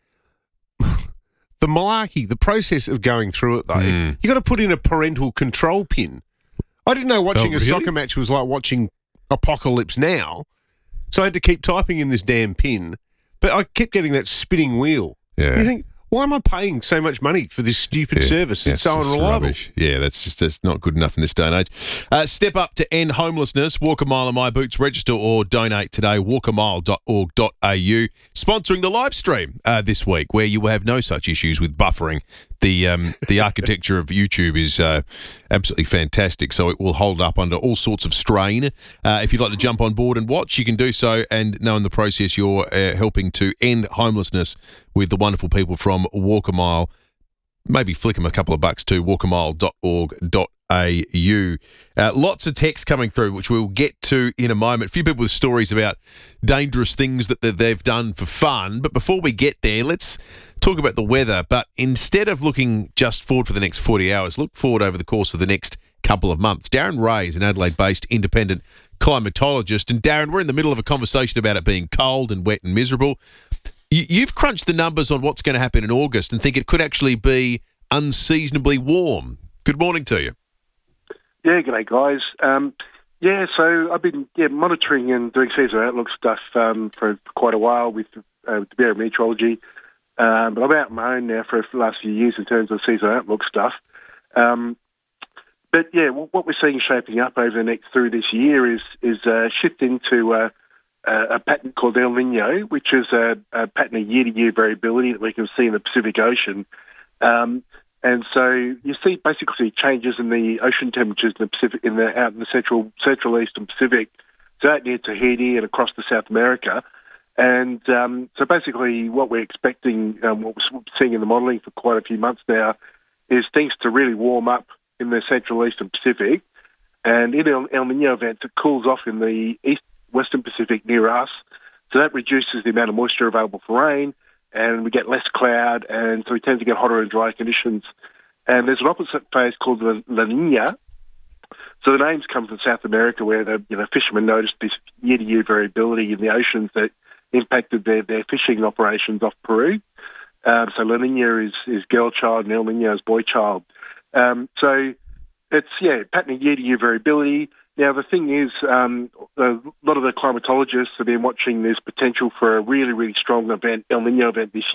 The malarkey, the process of going through it, though, Mm. you got to put in a parental control pin. I didn't know watching Oh, a really? soccer match was like watching Apocalypse Now, so I had to keep typing in this damn pin. But I kept getting that spinning wheel. Yeah. You think, why am I paying so much money for this stupid Yeah, service? It's so just unreliable. rubbish. Yeah, that's just that's not good enough in this day and age. Uh, step up to end homelessness. Walk a mile in my boots. Register or donate today. walk a mile dot org dot a u. Sponsoring the live stream uh, this week, where you will have no such issues with buffering. The um, the architecture of YouTube is uh, absolutely fantastic, so it will hold up under all sorts of strain. Uh, if you'd like to jump on board and watch, you can do so, and know in the process you're uh, helping to end homelessness with the wonderful people from Walk a Mile. Maybe flick them a couple of bucks to walk a mile dot org dot a u. Uh, lots of text coming through, which we'll get to in a moment. A few people with stories about dangerous things that they've done for fun. But before we get there, let's talk about the weather. But instead of looking just forward for the next forty hours, look forward over the course of the next couple of months. Darren Ray is an Adelaide-based independent climatologist. And Darren, we're in the middle of a conversation about it being cold and wet and miserable. You, you've crunched the numbers on what's going to happen in August and think it could actually be unseasonably warm. Good morning to you. Yeah, g'day guys. Um, yeah, so I've been yeah monitoring and doing seasonal outlook stuff um, for quite a while with uh, the Bureau of Meteorology, um, but I'm out on my own now for the last few years in terms of seasonal outlook stuff. Um, but yeah, what we're seeing shaping up over the next through this year is is a shift into uh, a pattern called El Nino, which is a, a pattern of year-to-year variability that we can see in the Pacific Ocean. Um, and so you see basically changes in the ocean temperatures in the Pacific, in the out in the central central eastern Pacific, so out near Tahiti and across to South America. And um, so basically what we're expecting, um, what we're seeing in the modelling for quite a few months now, is things to really warm up in the central eastern Pacific. And in El, El Nino events, it cools off in the east western Pacific near us. So that reduces the amount of moisture available for rain, and we get less cloud, and so we tend to get hotter and drier conditions. And there's an opposite phase called La, La Nina. So the names come from South America, where the you know fishermen noticed this year-to-year variability in the oceans that impacted their, their fishing operations off Peru. Um, so La Nina is, is girl child and El Nino is boy child. Um, so it's, yeah, pattern of year-to-year variability. Now, the thing is, um, a lot of the climatologists have been watching this potential for a really, really strong event, El Nino event this